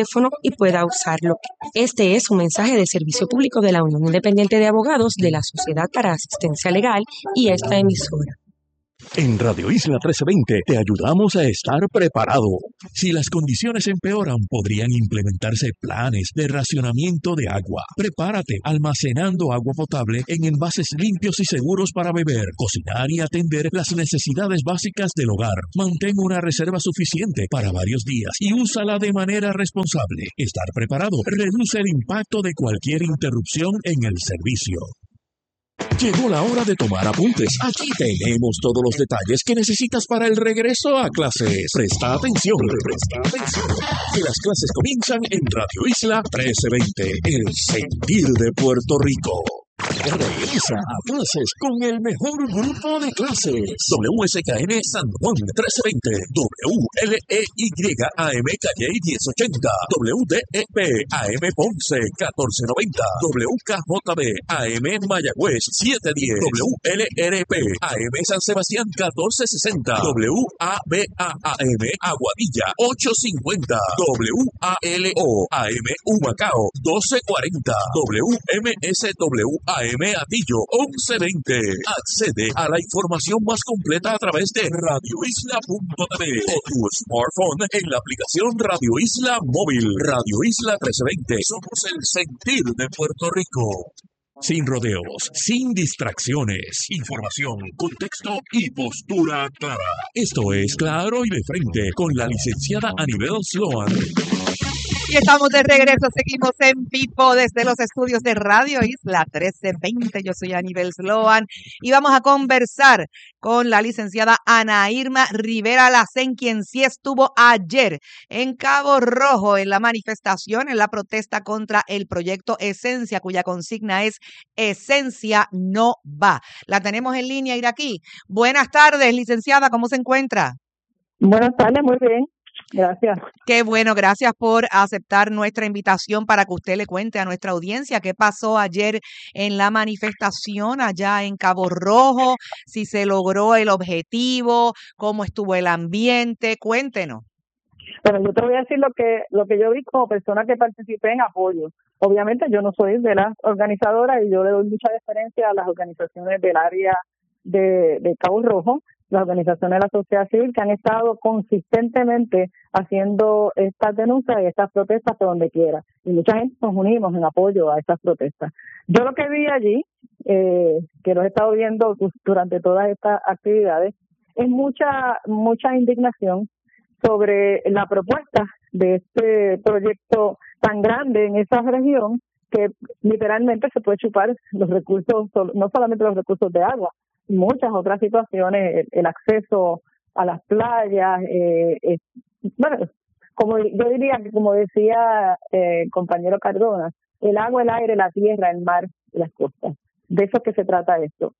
teléfono y pueda usarlo. Este es un mensaje de servicio público de la Unión Independiente de Abogados de la Sociedad para Asistencia Legal y esta emisora. En Radio Isla trece veinte te ayudamos a estar preparado. Si las condiciones empeoran, podrían implementarse planes de racionamiento de agua. Prepárate almacenando agua potable en envases limpios y seguros para beber, cocinar y atender las necesidades básicas del hogar. Mantén una reserva suficiente para varios días y úsala de manera responsable. Estar preparado reduce el impacto de cualquier interrupción en el servicio. Llegó la hora de tomar apuntes. Aquí tenemos todos los detalles que necesitas para el regreso a clases. Presta atención, presta atención. Que las clases comienzan en Radio Isla trece veinte, el sentir de Puerto Rico. Regresa a clases con el mejor grupo de clases. W S K N San Juan trece veinte, W L E Y A M Calle diez ochenta, W D E P A M Ponce catorce noventa, W K J B A M Mayagüez siete diez, W L R P A M San Sebastián catorce sesenta, W A B A A M Aguadilla ocho cincuenta, W A L O A M Humacao doce cuarenta, W M S W A M Atillo once veinte. Accede a la información más completa a través de radio isla punto t v o tu smartphone en la aplicación Radio Isla Móvil. Radio Isla trece veinte. Somos el sentir de Puerto Rico. Sin rodeos, sin distracciones, información, contexto y postura clara. Esto es Claro y de Frente con la licenciada Anibel Sloan. Y estamos de regreso, seguimos en vivo desde los estudios de Radio Isla trece veinte. Yo soy Anibel Sloan y vamos a conversar con la licenciada Ana Irma Rivera Lacén, quien sí estuvo ayer en Cabo Rojo en la manifestación, en la protesta contra el proyecto Esencia, cuya consigna es Esencia no va. La tenemos en línea, Iraquí. Buenas tardes, licenciada, ¿cómo se encuentra? Buenas tardes, muy bien. Gracias. Qué bueno, gracias por aceptar nuestra invitación para que usted le cuente a nuestra audiencia qué pasó ayer en la manifestación allá en Cabo Rojo, si se logró el objetivo, cómo estuvo el ambiente, cuéntenos. Bueno, yo te voy a decir lo que lo que yo vi como persona que participé en apoyo. Obviamente yo no soy de las organizadoras y yo le doy mucha deferencia a las organizaciones del área de, de Cabo Rojo, las organizaciones de la sociedad civil que han estado consistentemente haciendo estas denuncias y estas protestas por donde quiera. Y mucha gente nos unimos en apoyo a estas protestas. Yo lo que vi allí, eh, que lo he estado viendo durante todas estas actividades, es mucha mucha indignación sobre la propuesta de este proyecto tan grande en esa región que literalmente se puede chupar los recursos, no solamente los recursos de agua, muchas otras situaciones, el, el acceso a las playas, eh, eh, bueno, como yo diría que como decía eh, el compañero Cardona, el agua, el aire, la tierra, el mar y las costas. De eso es que se trata esto.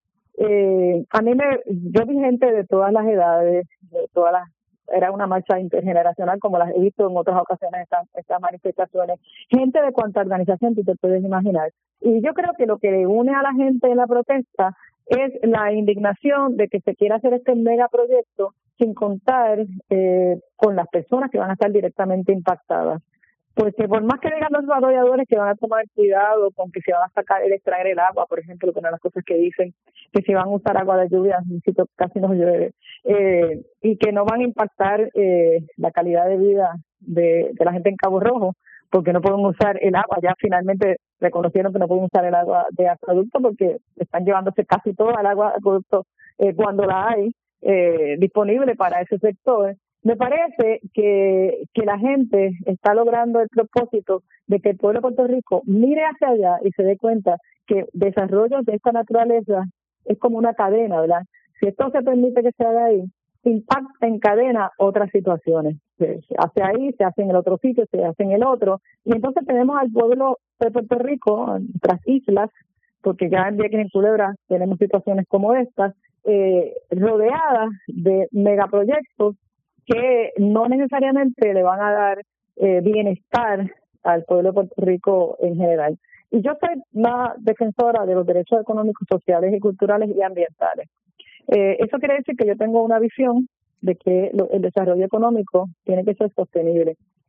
Eh, a mí me, yo vi gente de todas las edades, de todas las, era una marcha intergeneracional como las he visto en otras ocasiones estas, estas manifestaciones, gente de cuanta organización tú te puedes imaginar. Y yo creo que lo que une a la gente en la protesta es la indignación de que se quiera hacer este megaproyecto sin contar eh, con las personas que van a estar directamente impactadas. Porque por más que digan los desarrolladores que van a tomar cuidado con que se van a sacar, el extraer el agua, por ejemplo, que una de las cosas que dicen, que si van a usar agua de lluvia, en un sitio casi no llueve, eh, y que no van a impactar eh, la calidad de vida de, de la gente en Cabo Rojo, porque no pueden usar el agua, ya finalmente reconocieron que no pueden usar el agua de acueducto porque están llevándose casi toda el agua de acueducto eh, cuando la hay eh, disponible para ese sector. Me parece que, que la gente está logrando el propósito de que el pueblo de Puerto Rico mire hacia allá y se dé cuenta que desarrollos de esta naturaleza es como una cadena, ¿verdad? Si esto se permite que se haga ahí, impacta en cadena otras situaciones. Se hace ahí, se hace en el otro sitio, se hace en el otro. Y entonces tenemos al pueblo de Puerto Rico, en otras islas, porque ya en Vieques y en Culebra tenemos situaciones como estas, eh, rodeadas de megaproyectos que no necesariamente le van a dar eh, bienestar al pueblo de Puerto Rico en general. Y yo soy una defensora de los derechos económicos, sociales y culturales y ambientales. Eh, eso quiere decir que yo tengo una visión de que lo, el desarrollo económico tiene que ser sostenible.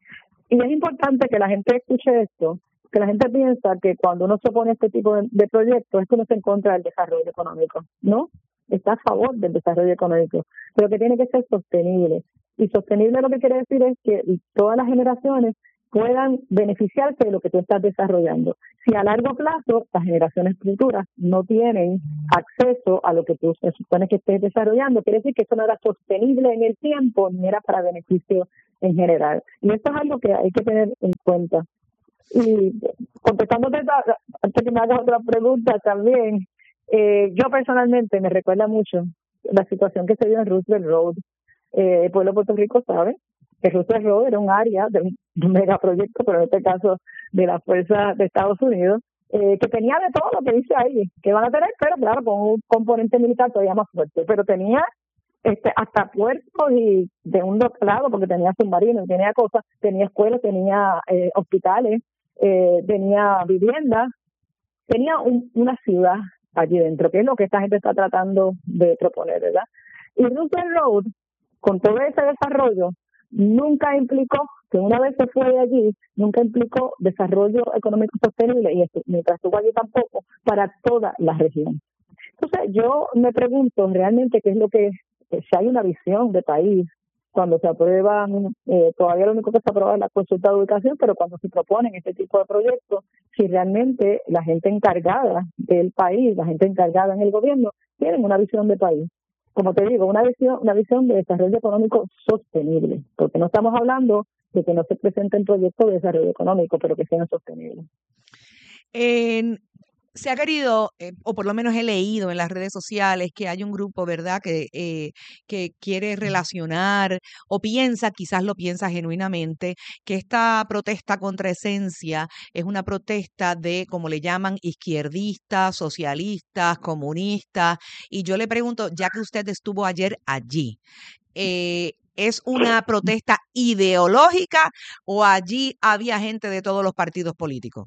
Y es importante que la gente escuche esto, que la gente piensa que cuando uno se opone a este tipo de, de proyectos es que uno se en contra del desarrollo económico. No, está a favor del desarrollo económico, pero que tiene que ser sostenible. Y sostenible lo que quiere decir es que todas las generaciones puedan beneficiarse de lo que tú estás desarrollando. Si a largo plazo las generaciones futuras no tienen acceso a lo que tú se supone que estés desarrollando, quiere decir que eso no era sostenible en el tiempo ni era para beneficio en general. Y esto es algo que hay que tener en cuenta. Y contestándote, antes que me hagas otra pregunta también, eh, yo personalmente me recuerda mucho la situación que se dio en Roosevelt Road. Eh, el pueblo de Puerto Rico sabe que Roosevelt Road era un área de un megaproyecto, pero en este caso de la Fuerza de Estados Unidos, eh, que tenía de todo lo que dice ahí, que van a tener, pero claro, con un componente militar todavía más fuerte, pero tenía este hasta puertos y de un lado, porque tenía submarinos, tenía cosas, tenía escuelas, tenía eh, hospitales, eh, tenía viviendas, tenía un, una ciudad allí dentro, que es lo que esta gente está tratando de proponer, ¿verdad? Y Roosevelt Road, con todo ese desarrollo, nunca implicó, que una vez se fue de allí, nunca implicó desarrollo económico sostenible, y esto, mientras estuvo allí tampoco, para toda la región. Entonces, yo me pregunto realmente qué es lo que, si hay una visión de país, cuando se aprueban, eh, todavía lo único que se aprueba es la consulta de ubicación, pero cuando se proponen este tipo de proyectos, si realmente la gente encargada del país, la gente encargada en el gobierno, tienen una visión de país. Como te digo, una visión, una visión de desarrollo económico sostenible, porque no estamos hablando de que no se presenten proyectos de desarrollo económico, pero que sean sostenibles. En, se ha querido, eh, o por lo menos he leído en las redes sociales, que hay un grupo, ¿verdad?, que, eh, que quiere relacionar o piensa, quizás lo piensa genuinamente, que esta protesta contra Esencia es una protesta de, como le llaman, izquierdistas, socialistas, comunistas. Y yo le pregunto, ya que usted estuvo ayer allí, eh, ¿es una protesta ideológica o allí había gente de todos los partidos políticos?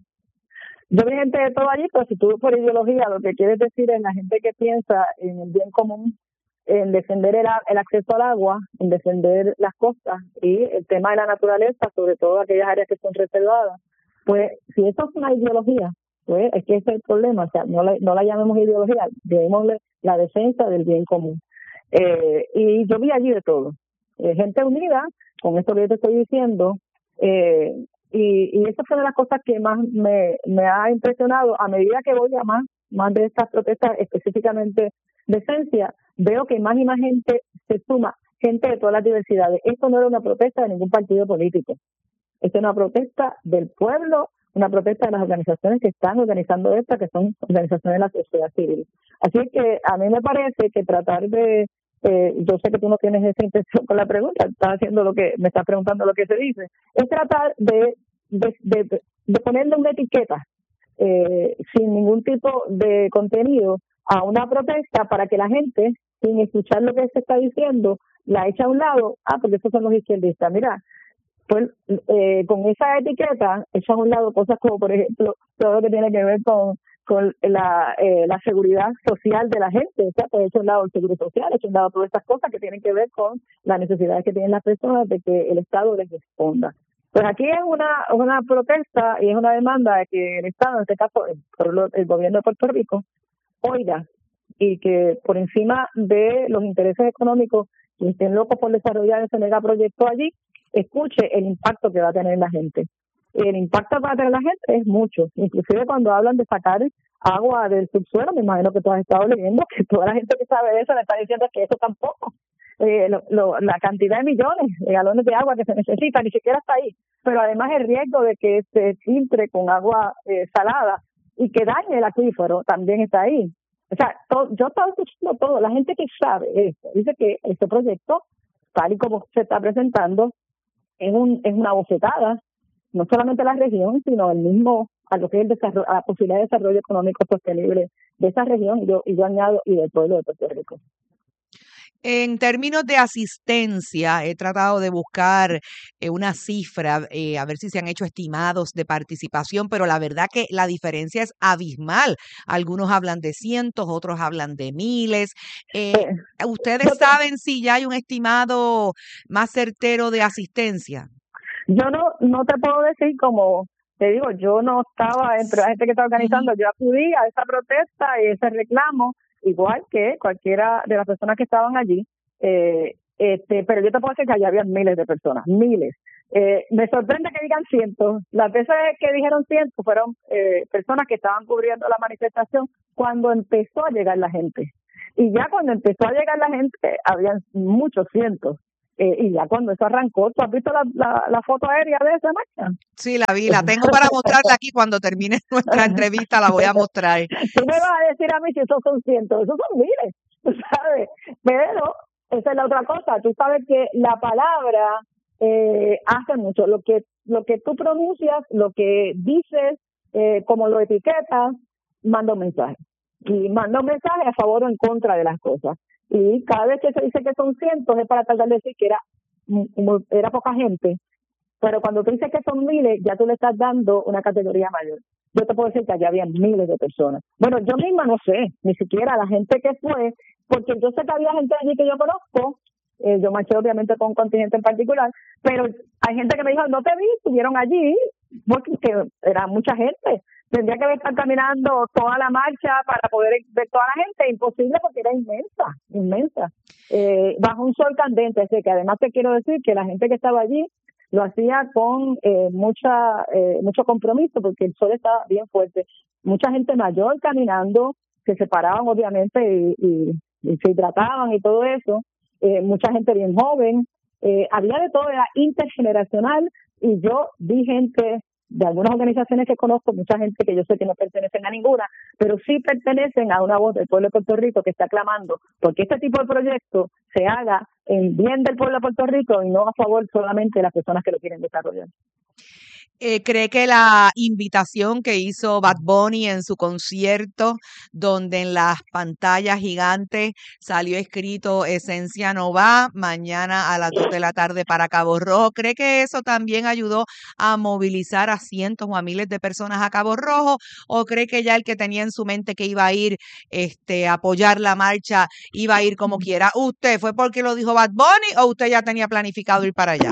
Yo vi gente de todo allí, pero si tú por ideología lo que quieres decir es la gente que piensa en el bien común, en defender el, el acceso al agua, en defender las costas y el tema de la naturaleza, sobre todo aquellas áreas que son reservadas, pues si eso es una ideología, pues es que ese es el problema, o sea, no la, no la llamemos ideología, llamémosle la defensa del bien común. Eh, y yo vi allí de todo, eh, gente unida, con esto que yo te estoy diciendo, eh, Y, y esa fue una de las cosas que más me, me ha impresionado. A medida que voy a más, más de estas protestas, específicamente de Esencia, veo que más y más gente se suma, gente de todas las diversidades. Esto no era una protesta de ningún partido político. Esto es una protesta del pueblo, una protesta de las organizaciones que están organizando esta, que son organizaciones de la sociedad civil. Así que a mí me parece que tratar de... Eh, yo sé que tú no tienes esa intención con la pregunta, estás haciendo lo que me estás preguntando lo que se dice, es tratar de de, de, de ponerle una etiqueta eh, sin ningún tipo de contenido a una protesta para que la gente, sin escuchar lo que se está diciendo, la echa a un lado. Ah, porque esos son los izquierdistas. Mira, pues eh, con esa etiqueta echan a un lado cosas como, por ejemplo, todo lo que tiene que ver con con la eh, la seguridad social de la gente, o sea, pues hecho un lado el seguro social, hecho un lado todas estas cosas que tienen que ver con las necesidades que tienen las personas de que el Estado les responda. Pues aquí es una una protesta y es una demanda de que el Estado, en este caso el, el gobierno de Puerto Rico, oiga y que por encima de los intereses económicos que estén locos por desarrollar ese megaproyecto allí, escuche el impacto que va a tener la gente. El impacto que va a tener la gente es mucho, inclusive cuando hablan de sacar agua del subsuelo, me imagino que tú has estado leyendo, que toda la gente que sabe de eso le está diciendo que eso tampoco, eh, lo, lo, la cantidad de millones de galones de agua que se necesita, ni siquiera está ahí, pero además el riesgo de que se filtre con agua eh, salada y que dañe el acuífero también está ahí. O sea, todo, yo estaba escuchando todo, la gente que sabe esto, dice que este proyecto, tal y como se está presentando, es, un, es una bofetada, no solamente a la región, sino el mismo a lo que es el desarrollo, a la posibilidad de desarrollo económico sostenible de esa región, y yo, y yo añado, y del pueblo de Puerto Rico. En términos de asistencia, he tratado de buscar eh, una cifra, eh, a ver si se han hecho estimados de participación, pero la verdad que la diferencia es abismal. Algunos hablan de cientos, otros hablan de miles. Eh, ¿Ustedes saben si ya hay un estimado más certero de asistencia? Yo no, no te puedo decir como, te digo, yo no estaba entre la gente que estaba organizando, yo acudí a esa protesta y ese reclamo, igual que cualquiera de las personas que estaban allí, eh, este, pero yo te puedo decir que allá había miles de personas, miles. Eh, me sorprende que digan cientos. Las veces que dijeron cientos fueron eh, personas que estaban cubriendo la manifestación cuando empezó a llegar la gente. Y ya cuando empezó a llegar la gente, habían muchos cientos. Eh, y ya cuando eso arrancó, ¿tú has visto la, la, la foto aérea de esa marcha? Sí, la vi, la tengo para mostrarla aquí cuando termine nuestra entrevista, la voy a mostrar. Tú me vas a decir a mí si esos son cientos, esos son miles, tú sabes. Pero esa es la otra cosa, tú sabes que la palabra eh, hace mucho. Lo que lo que tú pronuncias, lo que dices, eh, como lo etiquetas, manda un mensaje. Y manda un mensaje a favor o en contra de las cosas. Y cada vez que se dice que son cientos es para tratar de decir que era, era poca gente. Pero cuando tú dices que son miles, ya tú le estás dando una categoría mayor. Yo te puedo decir que allá había miles de personas. Bueno, yo misma no sé, ni siquiera la gente que fue, porque yo sé que había gente allí que yo conozco, eh, yo marché obviamente con un contingente en particular, pero hay gente que me dijo, no te vi, estuvieron allí, porque era mucha gente. Tendría que estar caminando toda la marcha para poder ver toda la gente, imposible porque era inmensa, inmensa, eh, bajo un sol candente. Así que además te quiero decir que la gente que estaba allí lo hacía con eh, mucha eh, mucho compromiso porque el sol estaba bien fuerte. Mucha gente mayor caminando, que se paraban obviamente y, y, y se hidrataban y todo eso. Eh, mucha gente bien joven. Eh, había de todo, era intergeneracional y yo vi gente de algunas organizaciones que conozco, mucha gente que yo sé que no pertenecen a ninguna, pero sí pertenecen a una voz del pueblo de Puerto Rico que está clamando porque este tipo de proyecto se haga en bien del pueblo de Puerto Rico y no a favor solamente de las personas que lo quieren desarrollar. Eh, ¿cree que la invitación que hizo Bad Bunny en su concierto, donde en las pantallas gigantes salió escrito Esencia no va, mañana a las dos de la tarde para Cabo Rojo, cree que eso también ayudó a movilizar a cientos o a miles de personas a Cabo Rojo, o cree que ya el que tenía en su mente que iba a ir este, a apoyar la marcha iba a ir como quiera? ¿Usted fue porque lo dijo Bad Bunny o usted ya tenía planificado ir para allá?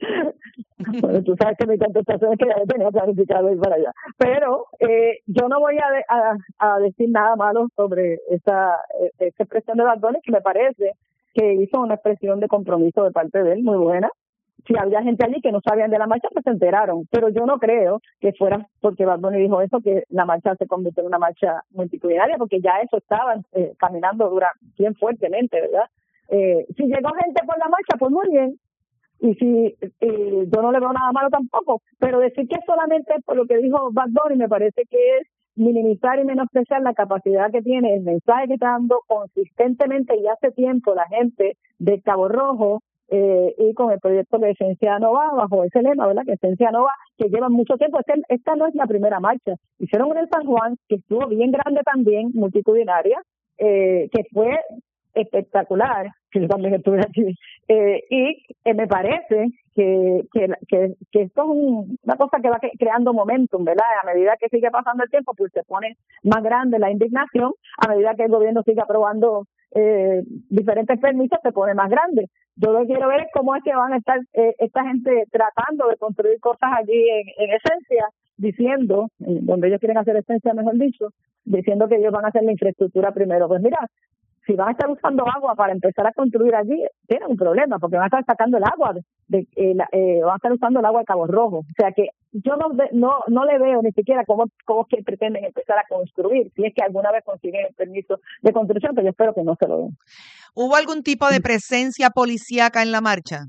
Bueno, tú sabes que mi contestación es que ya tenía planificado ir para allá. Pero eh, yo no voy a, de, a, a decir nada malo sobre esa, esa expresión de Bad Bunny, que me parece que hizo una expresión de compromiso de parte de él muy buena. Si había gente allí que no sabían de la marcha, pues se enteraron. Pero yo no creo que fuera porque Bad Bunny dijo eso, que la marcha se convirtió en una marcha multitudinaria, porque ya eso estaban eh, caminando dura, bien fuertemente, ¿verdad? Eh, si llegó gente por la marcha, pues muy bien. Y si eh, yo no le veo nada malo tampoco, pero decir que solamente por lo que dijo Bad Bunny me parece que es minimizar y menospreciar la capacidad que tiene el mensaje que está dando consistentemente y hace tiempo la gente de Cabo Rojo eh, y con el proyecto de Esencia no va, bajo ese lema, ¿verdad? Que Esencia no va, que llevan mucho tiempo. Esta, esta no es la primera marcha. Hicieron una en San Juan, que estuvo bien grande también, multitudinaria, eh, que fue espectacular, que yo también estuve aquí, eh, y eh, me parece que, que, que, que esto es un, una cosa que va creando momentum, ¿verdad? A medida que sigue pasando el tiempo, pues se pone más grande la indignación, a medida que el gobierno sigue aprobando eh, diferentes permisos, se pone más grande. Yo lo que quiero ver es cómo es que van a estar eh, esta gente tratando de construir cosas allí en, en esencia, diciendo, donde ellos quieren hacer esencia, mejor dicho, diciendo que ellos van a hacer la infraestructura primero. Pues mira, si van a estar usando agua para empezar a construir allí, tienen un problema, porque van a estar sacando el agua, de, de eh, la, eh, van a estar usando el agua de Cabo Rojo. O sea que yo no no no le veo ni siquiera cómo, cómo es que pretenden empezar a construir, si es que alguna vez consiguen el permiso de construcción, pero yo espero que no se lo den. ¿Hubo algún tipo de presencia policíaca en la marcha?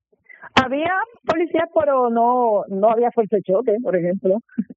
Había policías, pero no no había fuerza de choque, por ejemplo.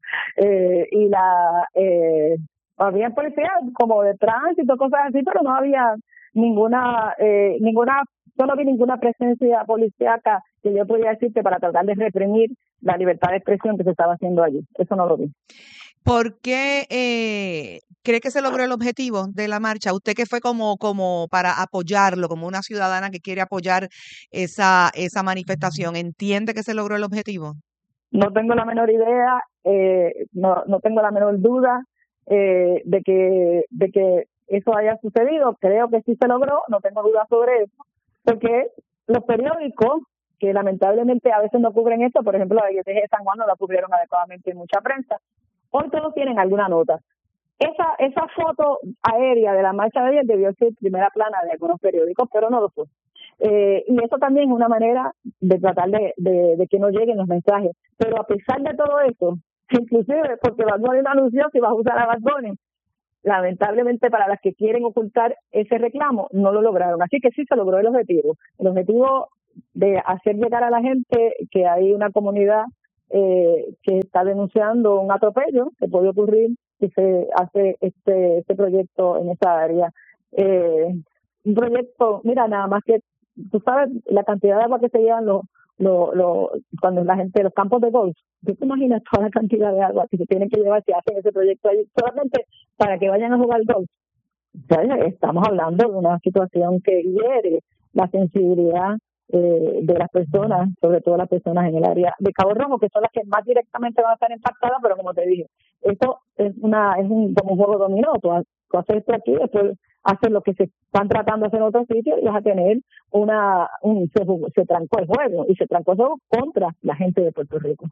eh, y la... Eh, había policías como de tránsito, cosas así, pero no había ninguna, eh, ninguna, yo no vi ninguna presencia policíaca que yo podía decirte para tratar de reprimir la libertad de expresión que se estaba haciendo allí. Eso no lo vi. ¿Por qué eh, cree que se logró el objetivo de la marcha? Usted que fue como, como para apoyarlo, como una ciudadana que quiere apoyar esa, esa manifestación, ¿entiende que se logró el objetivo? No tengo la menor idea, eh, no, no tengo la menor duda. Eh, de que de que eso haya sucedido. Creo que sí se logró, no tengo dudas sobre eso, porque los periódicos que lamentablemente a veces no cubren esto. Por ejemplo, la I S G de San Juan no la cubrieron adecuadamente en mucha prensa. Hoy todos tienen alguna nota. Esa esa foto aérea de la marcha de ayer debió ser primera plana de algunos periódicos, pero no lo fue. Eh, y eso también es una manera de tratar de, de, de que no lleguen los mensajes. Pero a pesar de todo eso, inclusive porque Bad Bunny no anunció si vas a usar a Bad Bunny, lamentablemente para las que quieren ocultar ese reclamo, no lo lograron. Así que sí se logró el objetivo. El objetivo de hacer llegar a la gente que hay una comunidad eh, que está denunciando un atropello que puede ocurrir si se hace este este proyecto en esa área. Eh, un proyecto, mira, nada más que, tú sabes, la cantidad de agua que se llevan los, los, los, cuando la gente, los campos de golf, ¿tú te imaginas toda la cantidad de agua que se tienen que llevar si hacen ese proyecto ahí solamente para que vayan a jugar golf? O sea, estamos hablando de una situación que hiere la sensibilidad eh, de las personas, sobre todo las personas en el área de Cabo Rojo, que son las que más directamente van a estar impactadas, pero como te dije, esto es una es un como un juego dominó. Tú, tú haces esto aquí, después haces lo que se están tratando de hacer en otros sitios y vas a tener una un se, se trancó el juego y se trancó el juego contra la gente de Puerto Rico.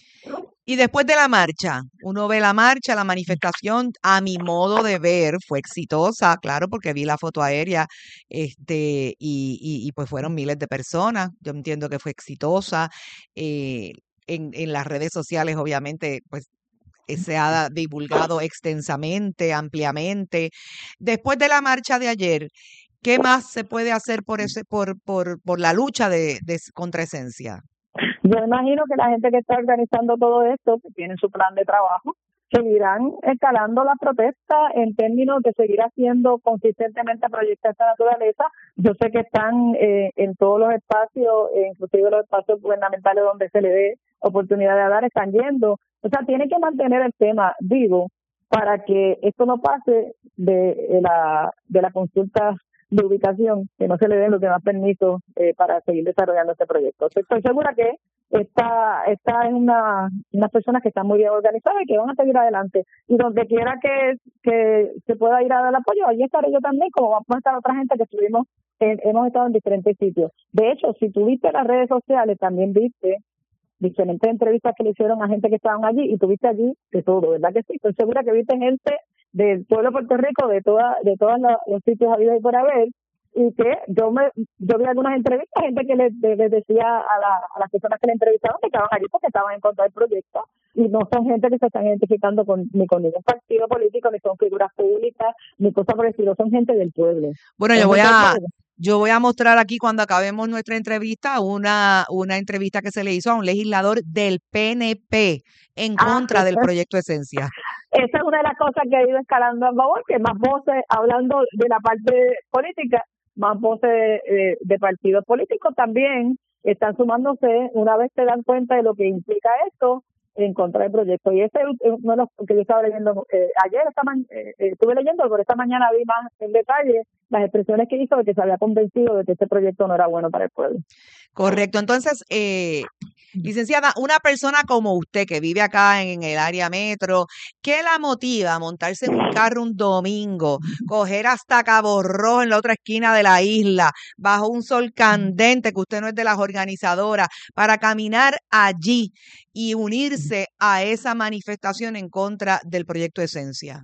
Y después de la marcha, uno ve la marcha, la manifestación, a mi modo de ver, fue exitosa, claro, porque vi la foto aérea, este, y, y, y pues fueron miles de personas. Yo entiendo que fue exitosa. Eh, en, en las redes sociales, obviamente, pues se ha divulgado extensamente, ampliamente. Después de la marcha de ayer, ¿qué más se puede hacer por ese, por, por, por la lucha de, de contra Esencia? Yo imagino que la gente que está organizando todo esto, que tiene su plan de trabajo, seguirán escalando la protesta en términos de seguir haciendo consistentemente proyectos de esta naturaleza. Yo sé que están eh, en todos los espacios, eh, inclusive los espacios gubernamentales donde se le dé oportunidad de hablar, están yendo. O sea, tiene que mantener el tema vivo para que esto no pase de, de la de la consulta de ubicación, que no se le den los demás permisos eh, para seguir desarrollando este proyecto. Estoy segura que está está en una unas personas que están muy bien organizadas y que van a seguir adelante. Y donde quiera que, que se pueda ir a dar apoyo, allí estaré yo también, como vamos a estar otra gente que estuvimos, en, hemos estado en diferentes sitios. De hecho, si tú viste las redes sociales, también viste diferentes entrevistas que le hicieron a gente que estaban allí y tuviste allí de todo, ¿verdad que sí? Estoy segura que viste gente del pueblo de Puerto Rico, de toda, de todos los, los sitios habidos y por haber, y que yo me yo vi algunas entrevistas, gente que les, les decía a, la, a las personas que le entrevistaban que estaban allí porque estaban en contra del proyecto, y no son gente que se están identificando con ni con ningún partido político, ni son figuras públicas, ni cosas por el estilo, son gente del pueblo. Bueno, yo voy a yo voy a mostrar aquí cuando acabemos nuestra entrevista una una entrevista que se le hizo a un legislador del P N P en contra ah, del proyecto Esencia. Esa es una de las cosas que ha ido escalando a favor, que más voces, hablando de la parte política, más voces eh, de partidos políticos también están sumándose una vez se dan cuenta de lo que implica esto en contra del proyecto. Y ese es uno de los que yo estaba leyendo eh, ayer, esta ma- eh, estuve leyendo, pero esta mañana vi más en detalle las expresiones que hizo de que se había convencido de que este proyecto no era bueno para el pueblo. Correcto. Entonces, eh, licenciada, una persona como usted que vive acá en el área metro, ¿qué la motiva a montarse en un carro un domingo, coger hasta Cabo Rojo en la otra esquina de la isla, bajo un sol candente, que usted no es de las organizadoras, para caminar allí y unirse a esa manifestación en contra del proyecto Esencia?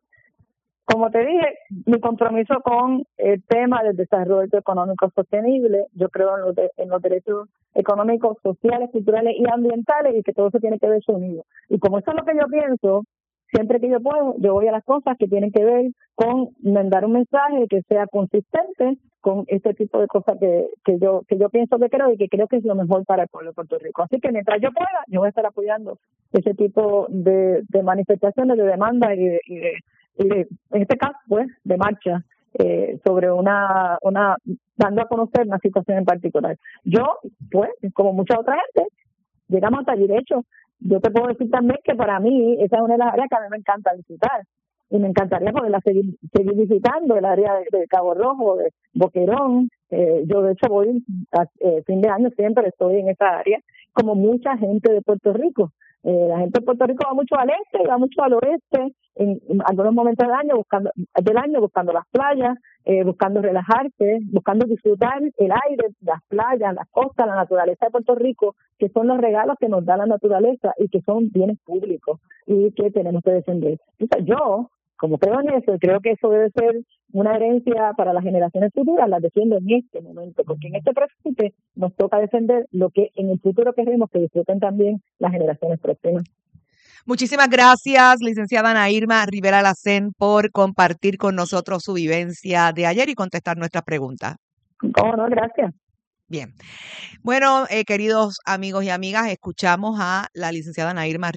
Como te dije, mi compromiso con el tema del desarrollo económico sostenible, yo creo en los, de, en los derechos económicos, sociales, culturales y ambientales, y que todo eso tiene que verse unido. Y como eso es lo que yo pienso, siempre que yo puedo, yo voy a las cosas que tienen que ver con mandar un mensaje que sea consistente con este tipo de cosas que, que yo que yo pienso que creo y que creo que es lo mejor para el pueblo de Puerto Rico. Así que mientras yo pueda, yo voy a estar apoyando ese tipo de, de manifestaciones, de demanda y de, y de y de, en este caso, pues, de marcha eh, sobre una, una, dando a conocer una situación en particular. Yo, pues, como mucha otra gente, llegamos hasta allí. De hecho, yo te puedo decir también que para mí, esa es una de las áreas que a mí me encanta visitar. Y me encantaría poderla seguir, seguir visitando, el área de, de Cabo Rojo, de Boquerón. Eh, yo, de hecho, voy a eh, fin de año, siempre estoy en esa área, como mucha gente de Puerto Rico. Eh, la gente de Puerto Rico va mucho al este y va mucho al oeste en, en algunos momentos del año buscando del año buscando las playas, eh, buscando relajarse, buscando disfrutar el aire, las playas, las costas, la naturaleza de Puerto Rico, que son los regalos que nos da la naturaleza y que son bienes públicos y que tenemos que defender. Entonces, yo, como creo en eso, y creo que eso debe ser una herencia para las generaciones futuras, las defiendo en este momento, porque en este presente nos toca defender lo que en el futuro queremos que disfruten también las generaciones próximas. Muchísimas gracias, licenciada Ana Irma Rivera Lacén, por compartir con nosotros su vivencia de ayer y contestar nuestras preguntas. ¿Cómo no? Gracias. Bien. Bueno, eh, queridos amigos y amigas, escuchamos a la licenciada Ana Irma